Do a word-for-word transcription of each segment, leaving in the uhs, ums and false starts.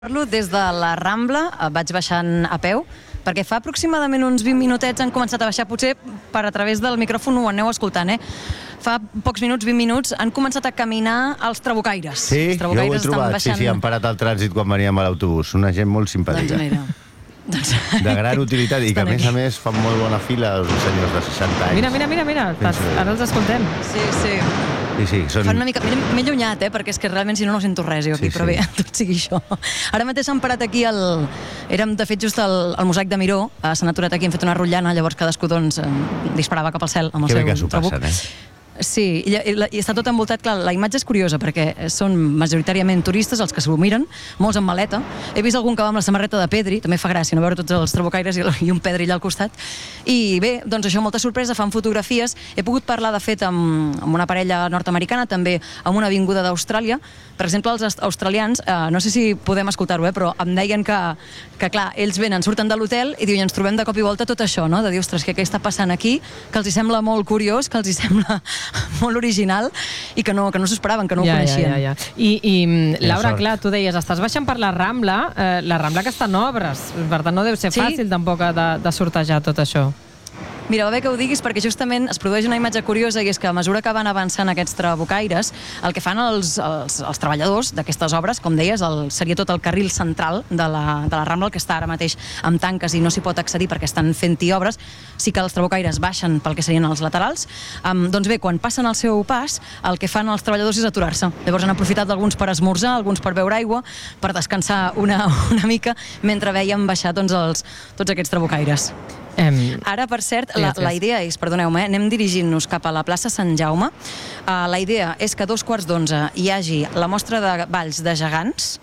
Parlo des de la Rambla, vaig baixant a peu, perquè fa aproximadament uns vint minutets han començat a baixar, potser per a través del micròfon ho aneu escoltant, eh? Fa pocs minuts, vint minuts, han començat a caminar els trabucaires. Sí, els trabucaires jo ho he trobat, baixant... sí, sí, han parat al trànsit quan veníem a l'autobús, una gent molt simpàtica. Doncs mira. Doncs... De gran utilitat, i que a més a més fan molt bona fila els senyors de seixanta anys. Mira, mira, mira, mira. Ara els escoltem. Sí, sí. Sí, sí, són... Fan una mica... M'he allunyat, eh? Perquè és que realment si no no sento res jo aquí, sí, però sí. Bé, tot sigui això. Ara mateix s'han parat aquí al... Érem, de fet, just al, al mosaic de Miró, s'han aturat aquí, hem fet una rotllana, llavors cadascú doncs, disparava cap al cel amb el que seu bé que s'ho trabuc. passen, eh? Sí, i, i, i està tot envoltat, clar, la imatge és curiosa perquè són majoritàriament turistes els que s'ho miren, molts amb maleta. He vist algun que va amb la samarreta de Pedri, també fa gràcia no veure tots els trabucaires i, i un Pedri allà al costat. I bé, doncs això, molta sorpresa, fan fotografies. He pogut parlar, de fet, amb, amb una parella nord-americana, també amb una vinguda d'Austràlia. Per exemple, els australians, eh, no sé si podem escoltar-ho, eh, però em deien que, que, clar, ells venen, surten de l'hotel i diuen, ens trobem de cop i volta tot això, no? De dir, ostres, que què està passant aquí? Que els hi sembla molt curiós, que els hi sembla molt original i que no, que no s'ho esperaven, que no ja, ho coneixien. Ja, ja, ja. I, i Laura, clar, tu deies, estàs baixant per la Rambla, eh, la Rambla que està en obres, per tant no deu ser sí? fàcil tampoc de, de sortejar tot això. Mira, va bé que ho diguis perquè justament es produeix una imatge curiosa i és que a mesura que van avançant aquests trabucaires, el que fan els, els, els treballadors d'aquestes obres, com deies, el, seria tot el carril central de la, de la Rambla, el que està ara mateix amb tanques i no s'hi pot accedir perquè estan fent-hi obres, sí que els trabucaires baixen pel que serien els laterals. Um, doncs bé, quan passen el seu pas, el que fan els treballadors és aturar-se. Llavors han aprofitat alguns per esmorzar, alguns per beure aigua, per descansar una, una mica, mentre veiem baixar doncs, els, tots aquests trabucaires. Um, Ara, per cert, la, la idea és, perdoneu-me, anem dirigint-nos cap a la plaça Sant Jaume. Uh, la idea és que a dos quarts d'onze hi hagi la mostra de balls de gegants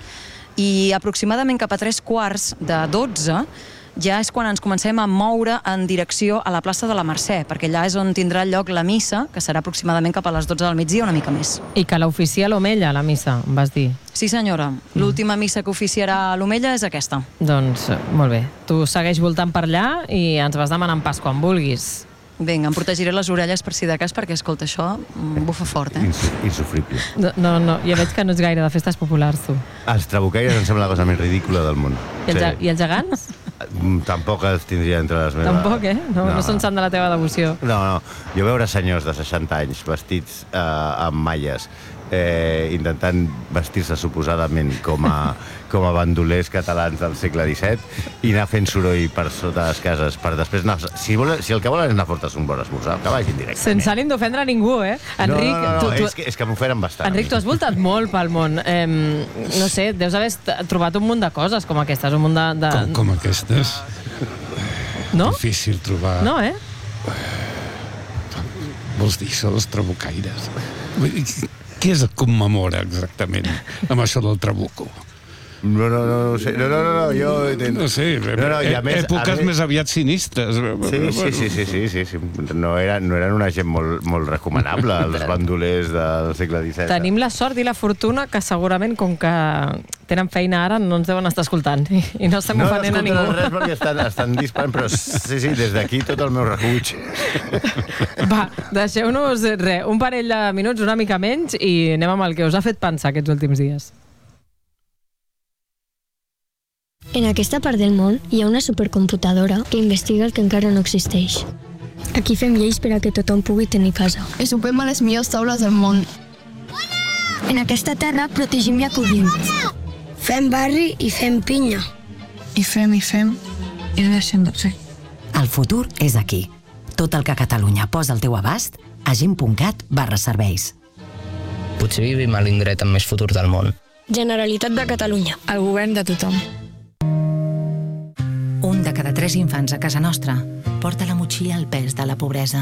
i aproximadament cap a tres quarts de dotze ja és quan ens comencem a moure en direcció a la plaça de la Mercè, perquè allà és on tindrà lloc la missa, que serà aproximadament cap a les dotze del migdia, una mica més. I que l'oficia l'Omella, la missa, em vas dir. Sí, senyora. L'última missa que oficiarà l'Omella és aquesta. Doncs, molt bé. Tu segueix voltant per allà i ens vas demanant pas quan vulguis. Vinga, em protegiré les orelles per si de cas, perquè, escolta, això bufa fort, eh? Insufrible. No, no, no, ja veig que no ets gaire de festes populars, tu. Els trabucaires em sembla la cosa més ridícula del món. I, el, I els gegants? Tampoc els tindria entre les meves... Tampoc, eh? No, no. no són sant de la teva devoció. No, no. Jo veure senyors de seixanta anys vestits eh, amb malles, eh, intentant vestir-se suposadament com a, com a bandolers catalans del segle disset i anar fent soroll per sota les cases per després anar... Si, volen, si el que volen és anar a fotre's un bon esmorzar, que vagin directament. Sense ànim d'ofendre a ningú, eh? Enric, no, no, no, tu, tu... és que, és que m'oferen bastant. Enric, tu has voltat molt pel món. Eh, no sé, deus haver trobat un munt de coses com aquestes, un munt de... de... Com, com aquestes? No? Difícil trobar... No, eh? Vols dir, són els trabucaires. Què es commemora exactament amb això del trabuco? No, no, no, no sé, no, no, no, jo... No sé, no, no, e més, èpoques més... més aviat sinistres. Sí, sí, sí, sí, sí, sí, sí. No, eren, no eren una gent molt, molt recomanable, els bandolers del segle disset. Tenim la sort i la fortuna que segurament, com que tenen feina ara, no ens deuen estar escoltant i, i no estem ofenent no, a ningú. No res perquè estan, estan disparant, però sí, sí, des d'aquí tot el meu refuig. Va, deixeu-nos res, un parell de minuts, una mica menys, i anem amb el que us ha fet pensar aquests últims dies. En aquesta part del món hi ha una supercomputadora que investiga el que encara no existeix. Aquí fem lleis per a que tothom pugui tenir casa. I sopem a les millors taules del món. En aquesta terra protegim i acollim. Fem barri i fem pinya. I fem i fem i no deixem de fer. El futur és aquí. Tot el que Catalunya posa al teu abast a gent.cat barra serveis. Potser vivim a l'indret amb més futur del món. Generalitat de Catalunya. El govern de tothom. Un de cada tres infants a casa nostra porta a la motxilla el pes de la pobresa.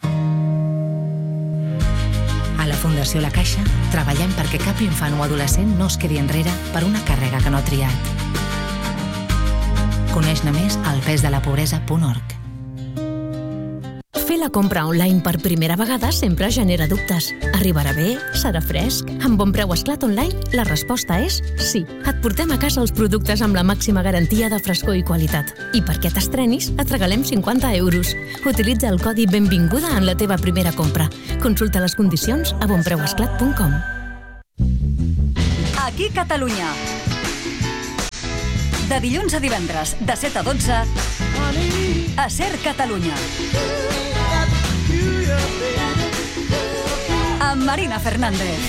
A la Fundació La Caixa treballem perquè cap infant o adolescent no es quedi enrere per una càrrega que no ha triat. Coneix-ne més al pes de la pobresa punt org. Fer la compra online per primera vegada sempre genera dubtes. Arribarà bé? Serà fresc? Amb Bon Preu Esclat Online, la resposta és sí. Et portem a casa els productes amb la màxima garantia de frescor i qualitat. I perquè t'estrenis, et regalem cinquanta euros. Utilitza el codi Benvinguda en la teva primera compra. Consulta les condicions a bon preu esclat punt com. Aquí Catalunya. De dilluns a divendres, de set a dotze, a Ser Catalunya. Amb Marina Fernández.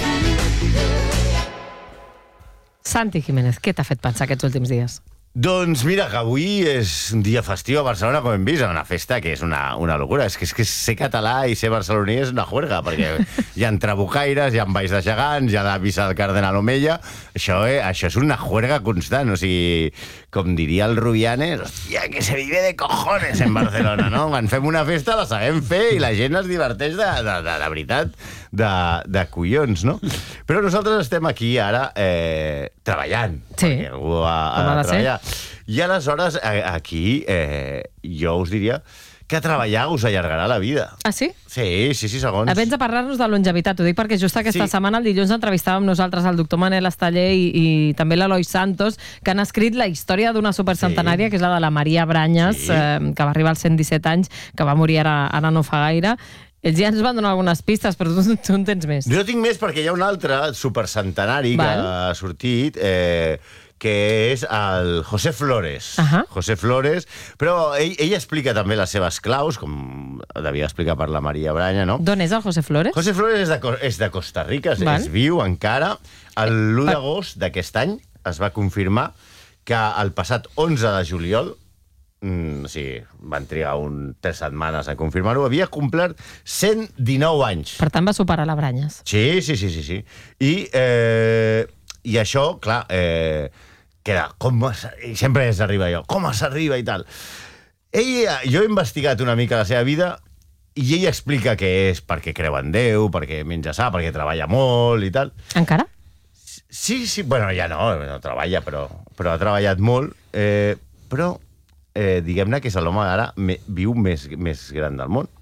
Santi Jiménez, què t'ha fet pensar aquests últims dies? Doncs mira, que avui és un dia festiu a Barcelona, com hem vist, una festa que és una, una locura. És que, és que ser català i ser barceloní és una juerga, perquè hi ha trabucaires, hi ha balls de gegants, hi ha l'avis al Cardenal Omeya. Això, eh, això és una juerga constant. O sigui, com diria el Rubianes, hòstia, que se vive de cojones en Barcelona, no? Quan fem una festa la sabem fer i la gent es diverteix de, de, de, de veritat, de, de collons, no? Però nosaltres estem aquí ara eh, treballant. Sí. Perquè algú ha, ha de treballar. I aleshores, aquí, eh, jo us diria que treballar us allargarà la vida. Ah, sí? Sí, sí, sí, segons. Vens a parlar-nos de longevitat, ho dic perquè just aquesta Sí. setmana, el dilluns, entrevistàvem nosaltres el doctor Manel Esteller i, i també l'Eloi Santos, que han escrit la història d'una supercentenària, sí. que és la de la Maria Branyes, Sí. eh, que va arribar als cent disset anys, que va morir ara, ara no fa gaire. Ells ja ens van donar algunes pistes, però tu, tu en tens més. Jo tinc més perquè hi ha un altre supercentenari Val. que ha sortit, eh, que és el José Flores. Ahà. José Flores, però ell, ell explica també les seves claus, com devia explicar per la Maria Branya, no? D'on és el José Flores? José Flores és de, Co- és de Costa Rica, és, Val. és viu encara. L'u d'agost d'aquest any es va confirmar que el passat onze de juliol, mm, sí, van trigar un tres setmanes a confirmar-ho, havia complert cent dinou anys. Per tant, va superar la Branyes. Sí, sí, sí, sí, sí. I, eh, i això, clar, eh, queda, com i sempre s'arriba allò, com s'arriba i tal. Ell, jo he investigat una mica la seva vida i ell explica que és perquè creu en Déu, perquè menja sa, perquè treballa molt i tal. Encara? Sí, sí, bueno, ja no, no treballa, però, però ha treballat molt, eh, però eh, diguem-ne que és l'home ara me, viu més, més gran del món.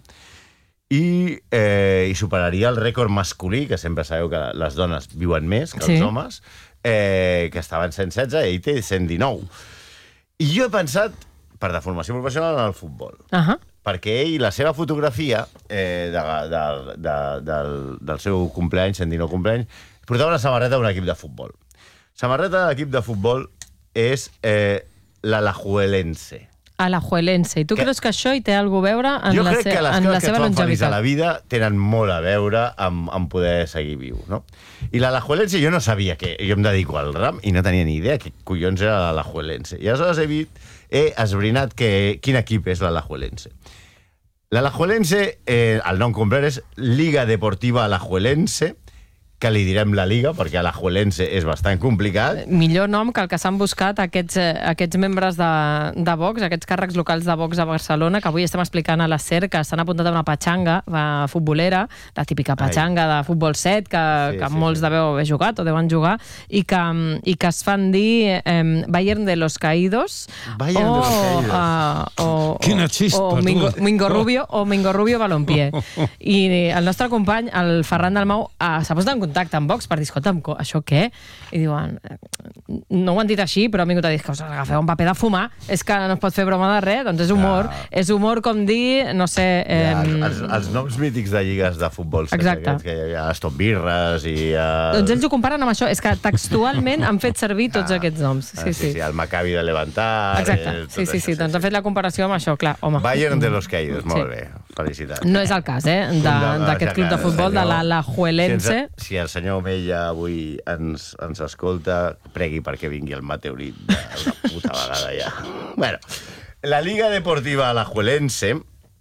I, eh, i superaria el rècord masculí, que sempre sabeu que les dones viuen més que Sí. els homes, eh, que estava en cent setze, ell té cent dinou. I jo he pensat, per de formació professional, en el futbol. Ahà. Perquè ell, la seva fotografia eh, de, de, de, del, del seu compleany, cent dinou compleany, portava una samarreta d'un equip de futbol. Samarreta de l'equip de futbol és eh, l'Alajuelense. Alajuelense. I tu Que- creus que això hi té alguna a veure en Jo la, crec se que les en la coses que seva et fan feliç a longevitat? la vida tenen molt a veure amb, amb poder seguir viu, no? I l'Alajuelense jo no sabia que... Jo em dedico al ram i no tenia ni idea que collons era l'Alajuelense. I aleshores he, vist, he esbrinat que, quin equip és l'Alajuelense. L'Alajuelense, eh, el nom complet és Liga Deportiva Alajuelense, que li direm la Liga, perquè Alajuelense és bastant complicat. Millor nom que el que s'han buscat aquests, eh, aquests membres de, de Vox, aquests càrrecs locals de Vox a Barcelona, que avui estem explicant a la SER, que s'han apuntat a una patxanga eh, futbolera, la típica patxanga Ai. de futbol set, que, Sí, que sí, molts sí. deveu haver jugat o deuen jugar, i que, i que es fan dir eh, Bayern de los Caídos, Bayern o, de los Caídos. Uh, o, Quina xispa, o tu. Mingo, Mingo Rubio o Mingo Rubio Balompié. I el nostre company, el Ferran Dalmau, uh, s'ha posat en contacte amb Vox per dir, escolta'm, co- això què? I diuen, eh, no ho han dit així, però han vingut a dir que us agafeu un paper de fumar, és que no es pot fer broma de res, doncs és humor. Ja. És humor com dir, no sé... Eh, Ja, els, els noms mítics de lligues de futbol. saps? Exacte. Aquests que hi havia Aston Birres i... Uh... doncs ells ho comparen amb això, és que textualment han fet servir tots Ah, aquests noms. ah, Sí, sí. El Maccabi de Levantar... Exacte, eh, tot sí, sí, això, sí, doncs han fet la comparació amb això, clar, home. Bayern de los Caídos, molt Sí. bé, felicitats. No és el cas, eh, de- Un d'aquest club de futbol, de l'Alajuelense. Si, si el senyor Mella avui ens, ens escolta, pregui perquè vingui el meteorit d'una puta vegada ja. Bueno, la Liga Deportiva Alajuelense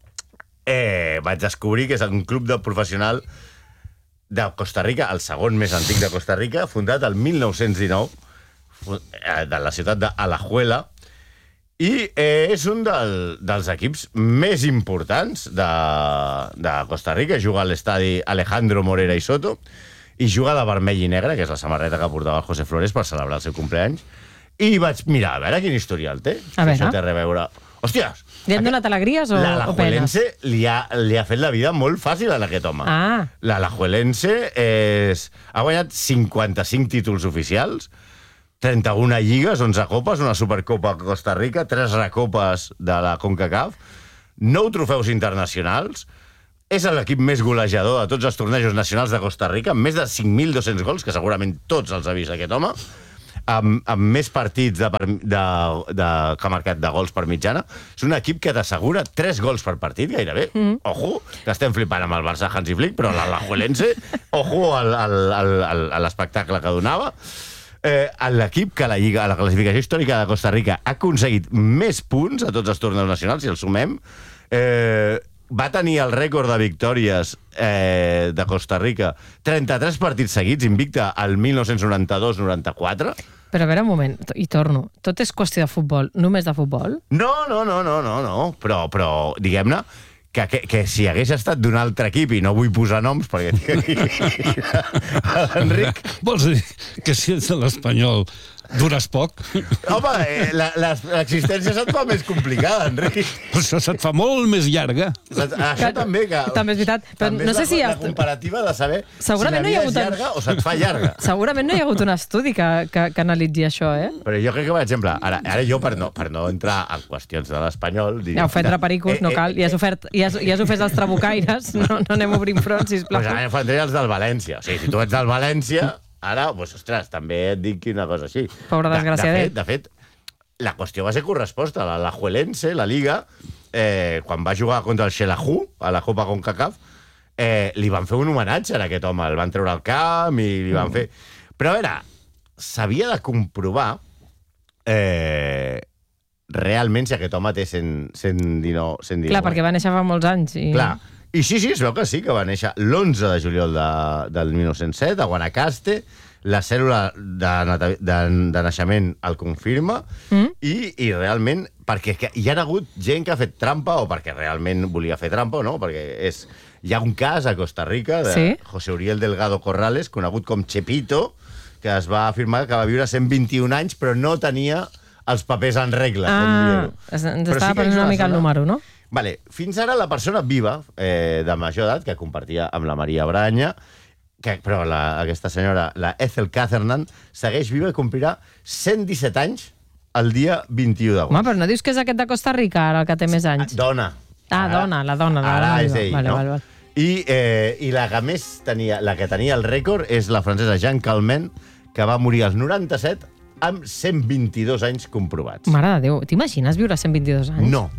eh, vaig descobrir que és un club de professional de Costa Rica, el segon més antic de Costa Rica, fundat el mil nou-cents dinou, fu- eh, de la ciutat d'Alajuela, i eh, és un del, dels equips més importants de, de Costa Rica. Juga a l'estadi Alejandro Morera i Soto i juga de vermell i negre, que és la samarreta que portava el José Flores per celebrar el seu compleany. I vaig mirar, a veure quin historial té. A veure. Això té res a veure... Hòsties! Li han donat alegries o, o penes? L'Alajuelense li, ha, li ha fet la vida molt fàcil a aquest home. Ah. L'Alajuelense és... ha guanyat cinquanta-cinc títols oficials, trenta-una lligues, onze copes, una Supercopa a Costa Rica, tres recopes de la CONCACAF, nou trofeus internacionals, és l'equip més golejador de tots els tornejos nacionals de Costa Rica, amb més de cinc mil dos-cents gols, que segurament tots els ha vist aquest home. amb, amb més partits de, de, de, que ha marcat de gols per mitjana. És un equip que t'assegura tres gols per partit, gairebé. Mm. Ojo, que estem flipant amb el Barça Hansi Flick, però l'Alajuelense, ojo al, al, al, al, a l'espectacle que donava. Eh, l'equip que a la Lliga, a la classificació històrica de Costa Rica ha aconseguit més punts a tots els torneos nacionals, si els sumem. Eh, va tenir el rècord de victòries eh, de Costa Rica, trenta-tres partits seguits, invicta al dinou noranta-dos noranta-quatre. Però a veure, un moment, i torno. Tot és qüestió de futbol, només de futbol? No, no, no, no, no, no. Però, però diguem-ne, que, que, que si hagués estat d'un altre equip, i no vull posar noms perquè tinc aquí l'Enric... Vols dir que si ets de l'Espanyol dures poc? Home, eh, l'existència se't fa més complicada, Enric. Però això se't fa molt més llarga. Això també, que... També és veritat. Però també no sé és si la, ha... la comparativa de saber Segurament si la vida no hi ha hagut és llarga o se't fa llarga. Segurament no hi ha hagut un estudi que, que, que analitzi això, eh? Però jo crec que, per exemple, ara, ara jo, per no, per no entrar en qüestions de l'Espanyol... Ja ofendre pericos, no cal. Ja has ofert, ja has, ja has ofert els trabucaires, no, no anem obrint front, sisplau. Pues ara ofendré els del València. O sigui, si tu ets del València... Ara, pues, ostres, també et dic una cosa així. Pobre desgraciadet. De, de, fet, de fet, la qüestió va ser corresposta. La, la Juelense, la Liga, eh, quan va jugar contra el Xelajú, a la Copa CONCACAF, eh, li van fer un homenatge a aquest home. El van treure al camp i li van mm. fer... Però, a veure, s'havia de comprovar eh, realment si aquest home té cent dinou... Clar, perquè va néixer fa molts anys. I... Clar. I sí, sí, es veu que sí, que va néixer l'onze de juliol de, del mil nou-cents set, a Guanacaste, la cèl·lula de, de, de naixement el confirma, mm. i, i realment, perquè hi ha hagut gent que ha fet trampa, o perquè realment volia fer trampa, o no? Perquè és, hi ha un cas a Costa Rica de sí? José Uriel Delgado Corrales, conegut com Chepito, que es va afirmar que va viure cent vint-i-un anys, però no tenia els papers en regla. Ah, ens estava sí prenent una mica el número, no? Vale, fins ara la persona viva, eh, de major edat, que compartia amb la Maria Branya, que, però la, aquesta senyora, la Ethel Cathernan, segueix viva i complirà cent disset anys el dia vint-i-u d'agost. Home, però no dius que és aquest de Costa Rica, ara, el que té més anys? Dona. Ah, ara, dona, la dona. La ara dona és ell, vale, no? Vale, vale. I, eh, i la que més tenia, la que tenia el rècord és la francesa Jeanne Calment, que va morir als noranta-set amb cent vint-i-dos anys comprovats. Mare de Déu, t'imagines viure cent vint-i-dos anys? No.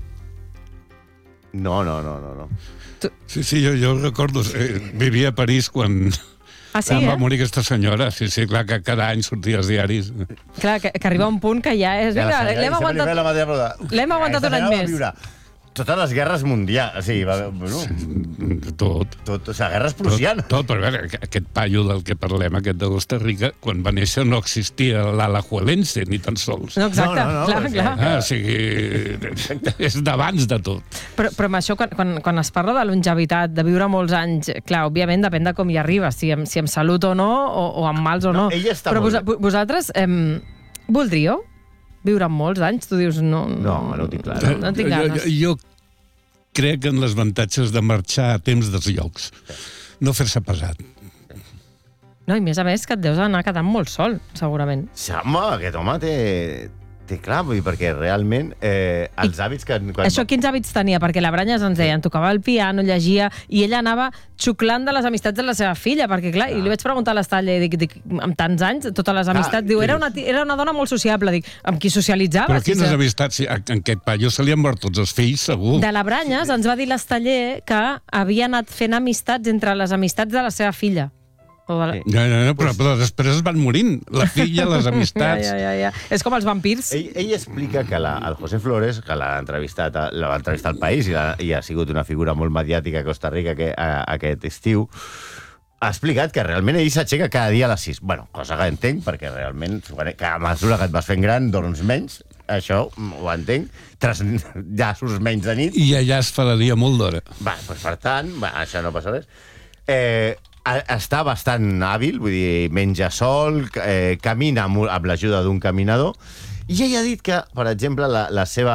No, no, no, no. no. Sí, sí, jo, jo recordo, eh, vivia a París quan... Ah, sí, eh? eh? Va morir aquesta senyora, sí, sí, clar, que cada any sortia als diaris. Clar, que, que arriba un punt que ja és... Vinga, l'hem aguantat, l'hem aguantat un any més. Totes les guerres mundials, o sigui, va, bueno, tot. tot. O sigui, guerres prussianes. Tot, tot, però a veure, aquest paio del que parlem, aquest de Costa Rica, quan va néixer no existia l'Alajuelense, ni tan sols. No, exacte, no, no, no, clar, clar. Ah, o sigui, és d'abans de tot. Però, però amb això, quan, quan, quan es parla de longevitat, de viure molts anys, clar, òbviament depèn de com hi arribes, si amb, si amb salut o no, o, o amb mals o no. No, ella està però molt vos, vosaltres eh, voldríeu viure amb molts anys? Tu dius, no... No, no ho tinc clar. No, no tinc ganes. Jo, jo crec en les avantatges de marxar a temps dels llocs. No fer-se pesat. No, i més a més que et deus anar quedant molt sol, segurament. Sí, home, aquest home té... té clar, vull dir, perquè realment eh, els I, hàbits que... Quan... Això quins hàbits tenia? Perquè la Branyes ens deia, tocava el piano, llegia, i ella anava xuclant de les amistats de la seva filla, perquè clar, clar. I li vaig preguntar a l'Estalle, dic, dic, amb tants anys, totes les amistats, clar, diu, era una, era una dona molt sociable, dic, amb qui socialitzava? Però quines si amistats? En aquest paio se li han mort tots els fills, segur. De la Branyes ens va dir l'Estalle que havia anat fent amistats entre les amistats de la seva filla. La... Sí. Ja, ja, ja, però, però després es van morint, la filla, les amistats... ja, ja, ja. És com els vampirs. Ell, ell explica que la, el José Flores, que l'ha entrevistat, l'ha entrevistat al País i, la, i ha sigut una figura molt mediàtica a Costa Rica que, a, aquest estiu, ha explicat que realment ell s'aixeca cada dia a les sis. Bueno, cosa que entenc, perquè realment, que a mesura que et vas fent gran, dorms menys, això ho entenc, Tras, ja surts menys de nit. I allà es fa la dia molt d'hora. Va, doncs per tant, va, això no passa res. Eh... està bastant hàbil, vull dir, menja sol, eh, camina amb, amb l'ajuda d'un caminador, i ell ha dit que, per exemple, la, la seva...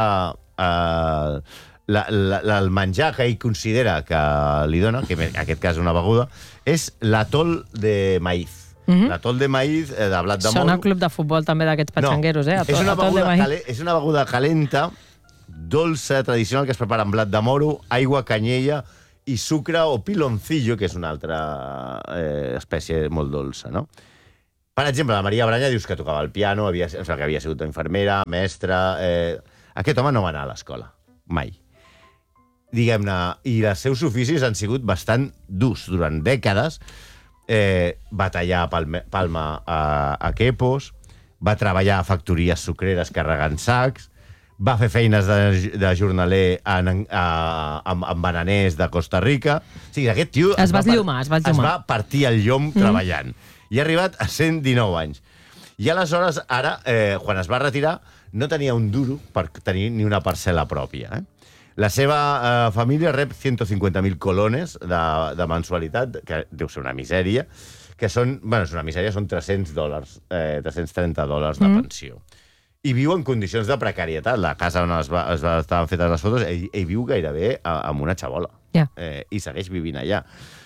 Eh, la, la, la, el menjar que ell considera que li dona, que en aquest cas una beguda, és l'atol de maïz. Mm-hmm. L'atol de maïz, eh, de blat de moro... Sona club de futbol també d'aquests patxangueros, no, eh? Atol, és, una atol de maïz. Cale, és una beguda calenta, dolça, tradicional, que es prepara amb blat de moro, aigua, canyella i sucre o piloncillo, que és una altra eh, espècie molt dolça, no? Per exemple, la Maria Branya dius que tocava el piano, havia, o sigui, que havia sigut infermera, mestra... Eh... Aquest home no va anar a l'escola, mai. Diguem-ne, i els seus oficis han sigut bastant durs durant dècades. Eh, va tallar Palme, Palma a, a Quepos, va treballar a factories sucreres carregant sacs, va fer feines de, de jornaler en, a, amb, amb bananers de Costa Rica. O sigui, aquest tio... Es, es va esllomar, es va esllomar. Es va partir el llom mm. treballant. I ha arribat a cent dinou anys. I aleshores, ara, eh, quan es va retirar, no tenia un duro per tenir ni una parcel·la pròpia. Eh? La seva eh, família rep ciento cincuenta mil colones de, de mensualitat, que deu ser una misèria, que són, bueno, és una misèria, són tres-cents dòlars, eh, tres-cents trenta dòlars de mm. pensió. I viu en condicions de precarietat. La casa on es va, es va, estaven fetes les fotos, ell, ell viu gairebé a, amb una xabola. Yeah. Eh, I segueix vivint allà.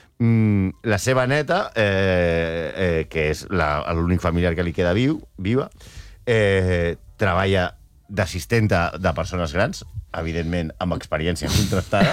Mm, la seva neta, eh, eh, que és l'únic familiar que li queda viu, viva, eh, treballa d'assistenta de persones grans, evidentment amb experiència contrastada.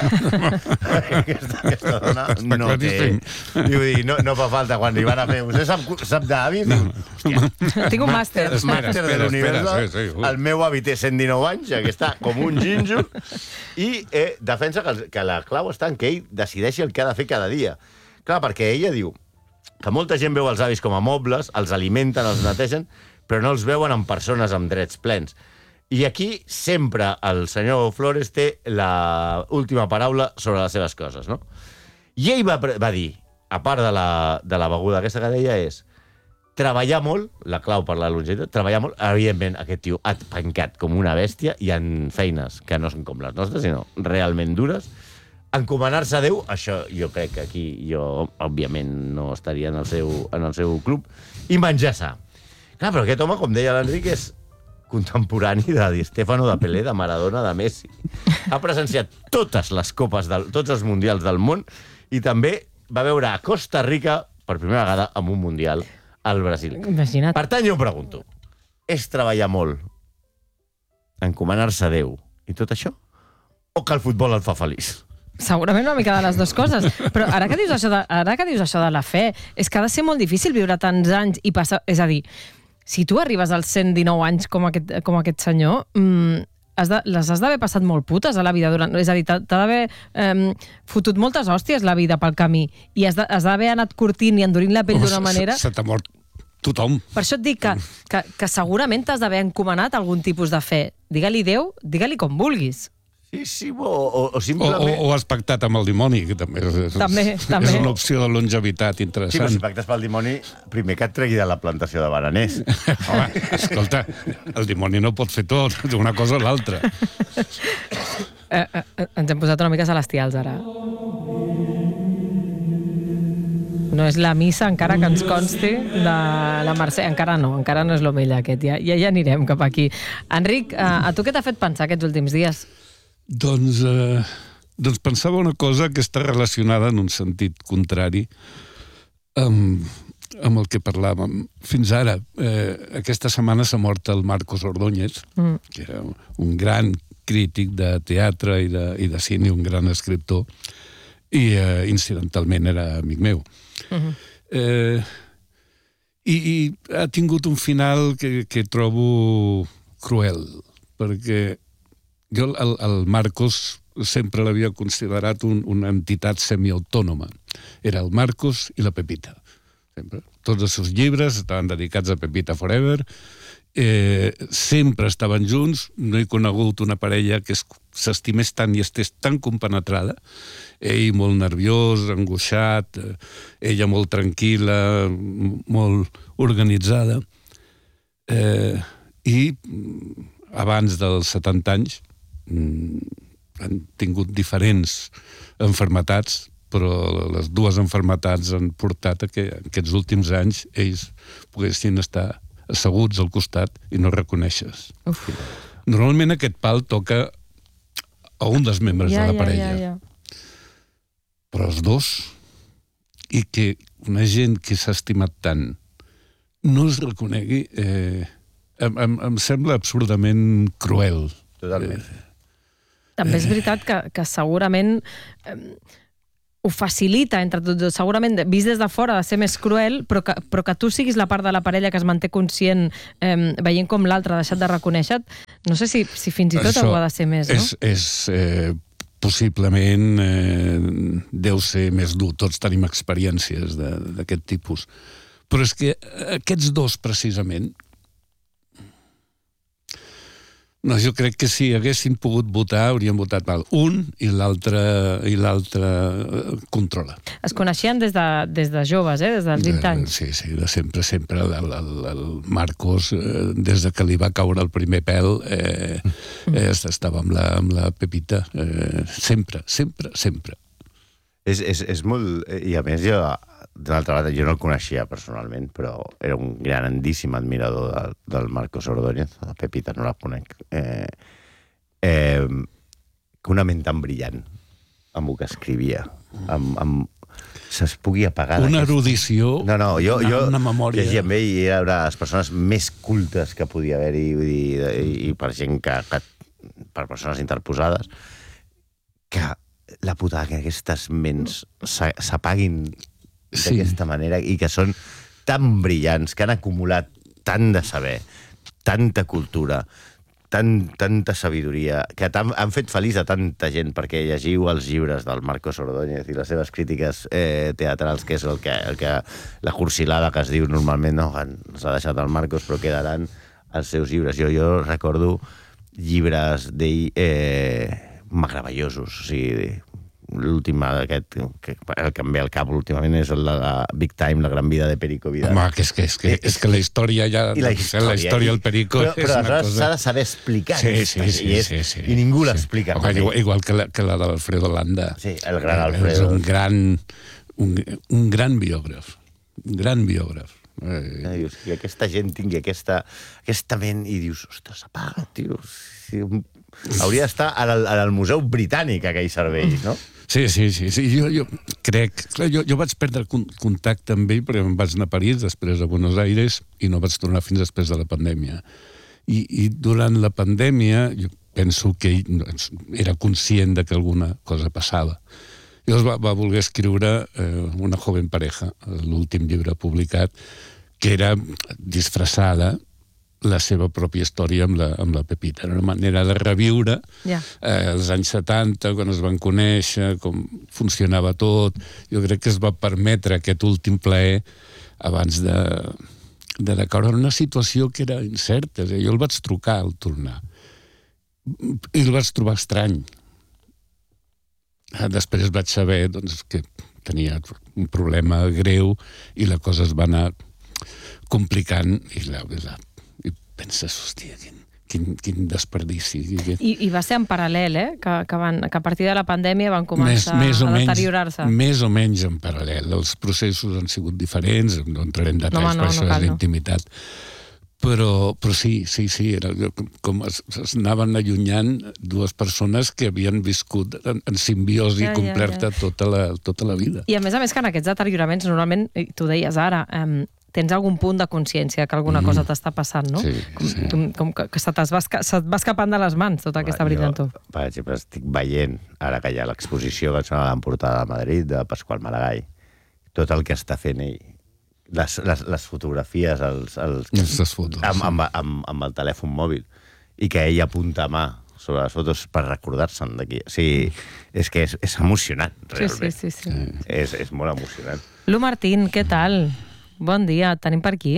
aquesta, aquesta dona Està no té... I vull dir, no, no fa falta, quan li van a fer... Vostè sap, sap d'avis? No. Tinc un màster. Espera, màster de l'Universal. Sí, sí, uh. El meu avi té cent dinou anys, que està com un gínjol, i eh, defensa que, que la clau està en que ell decideixi el que ha de fer cada dia. Clar, perquè ella diu que molta gent veu els avis com a mobles, els alimenten, els netegen, però no els veuen en persones amb drets plens. I aquí sempre el senyor Flores té l'última paraula sobre les seves coses, no? I ell va, va dir, a part de la, de la beguda aquesta que deia, és treballar molt, la clau per la longevitat, treballar molt, evidentment aquest tio ha pencat com una bèstia i en feines que no són com les nostres, sinó realment dures. Encomanar-se a Déu, això jo crec que aquí jo, òbviament, no estaria en el seu, en el seu club, i menjar sa. Clar, però aquest home, com deia l'Enric, és contemporani de Di Stéfano, de Pelé, de Maradona, de Messi. Ha presenciat totes les copes, del, tots els mundials del món i també va veure a Costa Rica per primera vegada en un mundial al Brasil. Imagina't. Per tant, jo em pregunto, és treballar molt, encomanar-se a Déu i tot això? O que el futbol el fa feliç? Segurament una mica de les dues coses, però ara que dius això de, ara que dius això de la fe, és que ha de ser molt difícil viure tants anys i passar... És a dir, si tu arribes als cent dinou anys com aquest, com aquest senyor, mmm, has de, les has d'haver passat molt putes a la vida durant... És a dir, t'ha d'haver eh, fotut moltes hòsties la vida pel camí i has d'haver anat curtint i endurint la pell d'una manera... Se t'ha mort tothom. Per això et dic que, que, que segurament t'has d'haver encomanat algun tipus de fe. Digue-li Déu, digue-li com vulguis. Sí, sí, o, o, o simplement... O, o, o has pactat amb el dimoni, que també és, és, també, també. és una opció de longevitat interessant. Sí, però si pactes pel dimoni, primer que et tregui de la plantació de bananers. Home, escolta, el dimoni no pot fer tot, d'una cosa o l'altra. Eh, eh, ens hem posat una mica celestials, ara. No és la missa, encara que ens consti, de la Mercè. Encara no, encara no és l'omella aquest. Ja, ja, ja anirem cap aquí. Enric, a, a tu què t'ha fet pensar aquests últims dies? Doncs, eh, doncs pensava una cosa que està relacionada en un sentit contrari amb, amb el que parlàvem. Fins ara, eh, aquesta setmana s'ha mort el Marcos Ordóñez, mm. que era un gran crític de teatre i de, i de cine, un gran escriptor, i eh, incidentalment era amic meu. Mm-hmm. Eh, i, I ha tingut un final que, que trobo cruel, perquè jo el, el Marcos sempre l'havia considerat un, una entitat semiautònoma. Era el Marcos i la Pepita. Sempre. Tots els seus llibres estaven dedicats a Pepita Forever. Eh, sempre estaven junts. No he conegut una parella que s'estimés tant i estés tan compenetrada. Ell molt nerviós, angoixat, eh, ella molt tranquil·la, molt organitzada. Eh, I abans dels setanta anys han tingut diferents enfermetats, però les dues enfermetats han portat a que aquests últims anys ells poguessin estar asseguts al costat i no reconeixes. Uf. Normalment aquest pal toca a un dels membres ja, de la parella. Ja, ja, ja. Però els dos, i que una gent que s'ha estimat tant no es reconegui, eh, em, em, em sembla absurdament cruel. Totalment. També és veritat que, que segurament eh, ho facilita entre tots. Segurament, vist des de fora, ha de ser més cruel, però que, però que tu siguis la part de la parella que es manté conscient eh, veient com l'altre ha deixat de reconèixer, no sé si, si fins i tot Això ho ha de ser més, no? És, és eh, possiblement eh, deu ser més dur. Tots tenim experiències d'aquest tipus. Però és que aquests dos, precisament, no, jo crec que si haguessin pogut votar, haurien votat mal. Un i l'altre i l'altre controla. Es coneixien des de, des de joves, eh? Des dels vint anys. Sí, sí, de sempre, sempre. El, el, el Marcos, eh, des de que li va caure el primer pèl, eh, eh, estava amb la, amb la Pepita. Eh, sempre, sempre, sempre. És, és, és molt... I a més, jo, d'una altra banda, jo no el coneixia personalment, però era un grandíssim admirador del, del Marcos Ordóñez. La Pepita no la conec. Eh, eh, que una ment tan brillant amb el que escrivia, amb... amb se'ls pugui apagar... Una erudició, no, no, jo, una, jo una memòria... llegia amb ell i era una de les persones més cultes que podia haver-hi, i, i, i per gent que, que... per persones interposades, que la putada que aquestes ments s'apaguin d'aquesta sí. manera i que són tan brillants, que han acumulat tant de saber, tanta cultura, tan, tanta sabidoria, que tan, han fet feliç a tanta gent, perquè llegiu els llibres del Marcos Ordóñez i les seves crítiques eh, teatrals, que és el que, el que la cursilada que es diu normalment, no, s'ha deixat el Marcos, però quedaran els seus llibres. Jo, jo recordo llibres d'ell eh, meravellosos, o sigui, l'últim aquest, que, el que em ve al cap últimament és el de la Big Time, la gran vida de Perico Vidal. Home, que és que, és que, és que la història ja... I la història, la història del Perico però, és però una cosa... s'ha de saber explicar. Sí, sí, sí, i, és, sí, sí, i ningú sí. l'explica. Okay, igual, igual que la, que la de l'Alfredo Landa. Sí, el gran Alfredo. És un gran, un, un gran biògraf. Un gran biògraf. Eh, dius, i aquesta gent tingui aquesta, aquesta ment i dius, ostres, apaga, tio. Sí, hauria d'estar al, al Museu Britànic aquell cervell, no? Sí, sí, sí, sí. Jo, jo crec... Clar, jo, jo vaig perdre contacte amb ell perquè em vaig anar a París, després a Buenos Aires, i no vaig tornar fins després de la pandèmia. I, i durant la pandèmia jo penso que ell era conscient de que alguna cosa passava. Llavors va, va voler escriure eh, Una joven pareja, l'últim llibre publicat, que era disfressada la seva pròpia història amb la, amb la Pepita. Era una manera de reviure yeah. eh, els anys setanta, quan es van conèixer, com funcionava tot. Jo crec que es va permetre aquest últim plaer abans de, de decaure en una situació que era incerta. Jo el vaig trucar al tornar i el vaig trobar estrany. Després vaig saber doncs, que tenia un problema greu i la cosa es va anar complicant i, la, la, i penses, hòstia, quin, quin, quin desperdici. I, I va ser en paral·lel, eh? Que, que, van, que a partir de la pandèmia van començar més, més a deteriorar-se. Més o menys en paral·lel. Els processos han sigut diferents, no entrarem en detalls, no, no, per això no és d'intimitat. Però, però sí, sí, sí, era com es, es anaven allunyant dues persones que havien viscut en, en simbiosi ja, completa ja, ja. Tota, la, tota la vida. I a més a més que en aquests deterioraments normalment, tu deies ara, eh, tens algun punt de consciència que alguna mm. cosa t'està passant, no? Sí, com, sí. Com, com que, que se, va, se va escapant de les mans tota aquesta brillantor. Jo, per exemple, estic veient, ara que hi ha l'exposició que ens va portar a Madrid, de Pasqual Maragall, tot el que està fent ell. Les, les, les fotografies els, els, les fotos, amb, amb, amb, amb el telèfon mòbil i que ell apunta a mà sobre les fotos per recordar-se'n d'aquí. O sigui, és que és, és emocionant, realment. Sí, sí, sí, sí. És, és molt emocionant. Lu Martín, què tal? Bon dia, et tenim per aquí?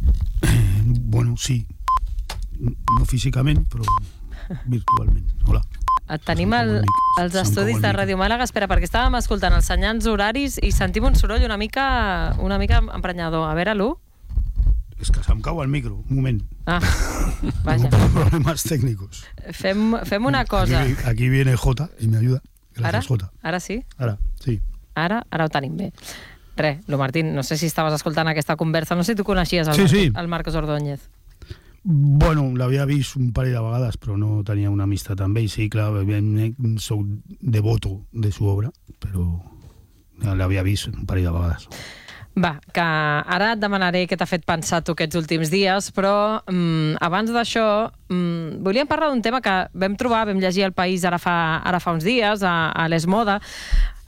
Bueno, sí. No físicament, però virtualment. Hola. Et tenim el, als estudis de Ràdio Màlaga. Espera, perquè estàvem escoltant els senyals horaris i sentim un soroll una mica, una mica emprenyador. A veure, Lu? És que se'm cau el micro, un moment. Ah, vaja. Tengo problemas técnicos. Fem, fem una cosa. Aquí, aquí viene Jota y me ayuda. Gracias, ara? Jota. Ara sí? Ara, sí. Ara, ara ho tenim bé. Re, Lu Martín, no sé si estaves escoltant aquesta conversa, no sé si tu coneixies el, sí, Marcos, sí. el Marcos Ordóñez. Bueno, l'havia vist un parell de vegades, però no tenia una amistat amb ell. Sí, clar, soc devoto de su obra, però l'havia vist un parell de vegades. Va, que ara et demanaré què t'ha fet pensar tu aquests últims dies, però mm, abans d'això mm, volíem parlar d'un tema que vam trobar, vam llegir al País ara fa, ara fa uns dies, a, a l'Esmoda.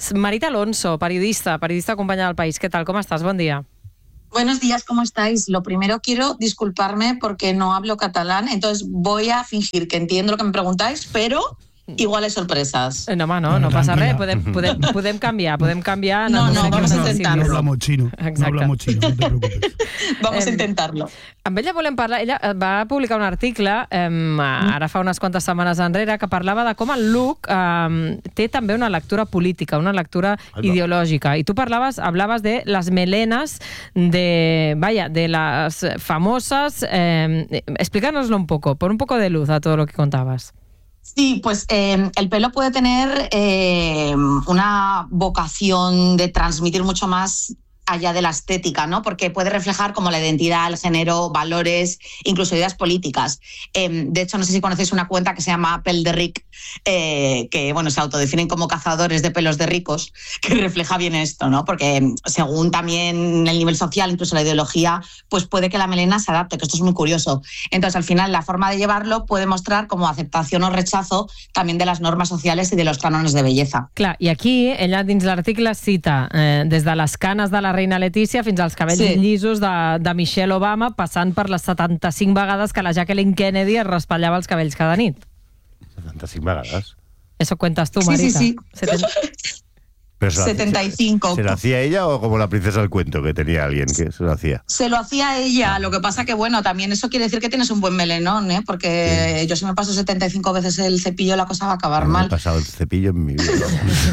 Marita Alonso, periodista, periodista companya del País. ¿Qué tal? ¿Cómo estás? Buen día. Buenos días, ¿cómo estáis? Lo primero, quiero disculparme porque no hablo catalán, entonces voy a fingir que entiendo lo que me preguntáis, pero igual hay sorpresas. No, home, no, no passa res, podem, podem, podem canviar, podem canviar. No, no, vamos a intentarlo. No hablamos chino, no hablamos chino, no te preocupes. Vamos a intentarlo. Amb ella volem parlar, ella va publicar un article eh, ara fa unes quantes setmanes enrere que parlava de com el look eh, té també una lectura política, una lectura ideològica. I tu parlaves, hablaves de las melenas de, vaya, de las famosas. Eh, explícanoslo un poco, pon un poco de luz a todo lo que contabas. Sí, pues eh, el pelo puede tener eh, una vocación de transmitir mucho más allá de la estética, ¿no? Porque puede reflejar como la identidad, el género, valores, incluso ideas políticas. Eh, de hecho, no sé si conocéis una cuenta que se llama Pel de Ric, eh, que bueno, se autodefinen como cazadores de pelos de ricos, que refleja bien esto, ¿no? Porque según también el nivel social, incluso la ideología, pues puede que la melena se adapte, que esto es muy curioso. Entonces, al final, la forma de llevarlo puede mostrar como aceptación o rechazo también de las normas sociales y de los cánones de belleza. Clar, i aquí, ella dins l'article cita eh, des de les canes de la reina Letícia fins als cabells sí. llisos de, de Michelle Obama, passant per les setanta-cinc vegades que la Jacqueline Kennedy es raspallava els cabells cada nit. setenta-cinc vegades? Eso cuentas tú, Marita. Sí, sí, sí. Pero se setenta y cinco. ¿Se lo hacía ella o como la princesa del cuento, que tenía alguien que se lo hacía? Se lo hacía ella, lo que pasa que, bueno, también eso quiere decir que tienes un buen melenón, ¿eh? Porque sí. Yo si me paso setenta y cinco veces el cepillo, la cosa va a acabar no mal. Me he pasado el cepillo en mi vida.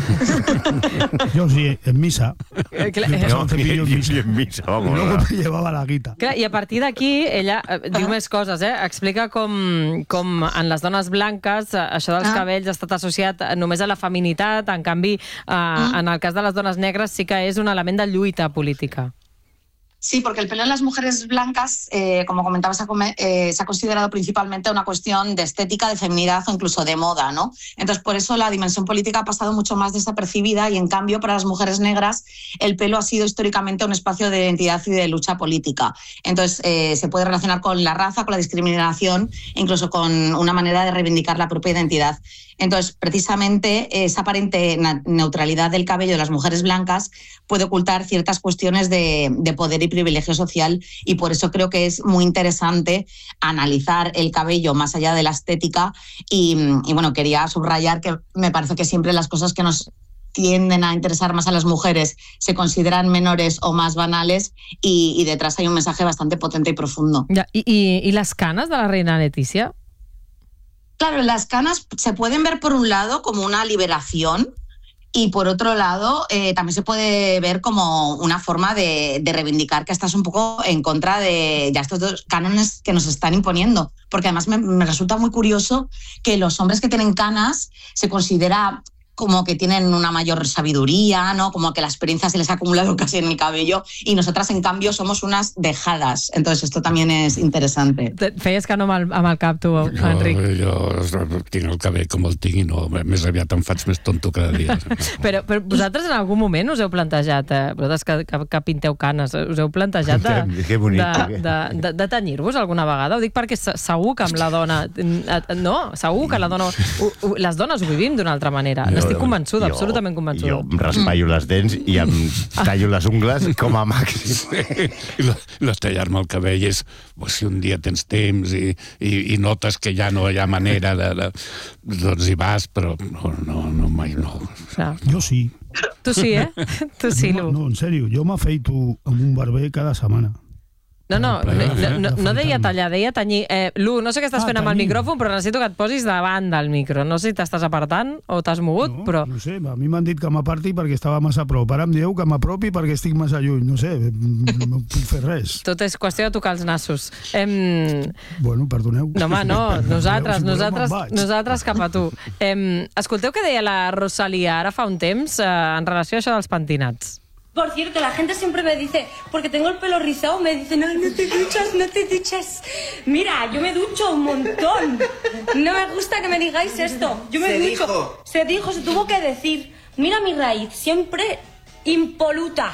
Yo sí, en misa. Eh, Yo he pasado el cepillo en misa. en misa, vamos. Y luego me llevaba la guita. Clar, i a partir d'aquí, ella eh, diu més coses, eh? Explica com, com en les dones blanques això dels ah. cabells ha estat associat només a la feminitat, en canvi, eh, mm. en el cas de les dones negres sí que és un element de lluita política. Sí, porque el pelo en las mujeres blancas, eh, como comentaba, se ha, eh, se ha considerado principalmente una cuestión de estética, de feminidad o incluso de moda, ¿no? Entonces, por eso la dimensión política ha pasado mucho más desapercibida y, en cambio, para las mujeres negras, el pelo ha sido históricamente un espacio de identidad y de lucha política. Entonces, eh, se puede relacionar con la raza, con la discriminación, incluso con una manera de reivindicar la propia identidad. Entonces, precisamente, esa aparente neutralidad del cabello de las mujeres blancas puede ocultar ciertas cuestiones de, de poder y privilegio social, y por eso creo que es muy interesante analizar el cabello más allá de la estética y, y bueno, quería subrayar que me parece que siempre las cosas que nos tienden a interesar más a las mujeres se consideran menores o más banales, y, y detrás hay un mensaje bastante potente y profundo. Ja, i, i, ¿Y las canas de la reina Letícia? Claro, las canas se pueden ver por un lado como una liberación, y por otro lado eh, también se puede ver como una forma de, de reivindicar que estás un poco en contra de ya estos dos cánones que nos están imponiendo. Porque además me, me resulta muy curioso que los hombres que tienen canas se considera como que tienen una mayor sabiduría, ¿no? Como que la experiencia se les ha acumulado casi en el cabello, y nosotras, en cambio, somos unas dejadas. Entonces, esto también és interessante. Feies que no amb el, amb el cap, tu, Enric. Jo, jo tinc el cabell com el tinc i no, més aviat em faig més tonto cada dia. però, però vosaltres en algun moment us heu plantejat, eh, vosaltres que, que, que pinteu canes, us heu plantejat de, que bonic, de, de, de, de tenyir-vos alguna vegada? Ho dic perquè segur que amb la dona... No, segur que la dona... Ho, ho, les dones ho vivim d'una altra manera. Estic convençuda, jo, absolutament convençuda. Jo em raspallo les dents i em tallo les ungles com a màxim. Sí. I l'estallar-me el cabell és, pues, si un dia tens temps i, i, i notes que ja no hi ha manera de, de, doncs hi vas, però no, no, no mai no. no. Jo sí. Tu sí, eh? Tu sí, Lu. No, no, en sèrio, jo m'afeito amb un barber cada setmana. No, no, no, no, no deia tallar, deia tenyir. Eh, Lu, no sé què estàs ah, fent amb el micròfon, però necessito que et posis davant del micro. No sé si t'estàs apartant o t'has mogut, no, però... No sé, a mi m'han dit que m'aparti perquè estava massa a prop. Ara em dieu que m'apropi perquè estic massa lluny. No sé, no puc fer res. Tot és qüestió de tocar els nassos. Em... Bueno, perdoneu. No, home, no, nosaltres, nosaltres, nosaltres cap a tu. Em... Escolteu què deia la Rosalía ara fa un temps eh, en relació a això dels pentinats. Por cierto, la gente siempre me dice, porque tengo el pelo rizado, me dicen, no, no te duchas, no te duchas. Mira, yo me ducho un montón. No me gusta que me digáis esto. Yo me se ducho. Dijo. Se dijo, se tuvo que decir. Mira mi raíz, siempre impoluta.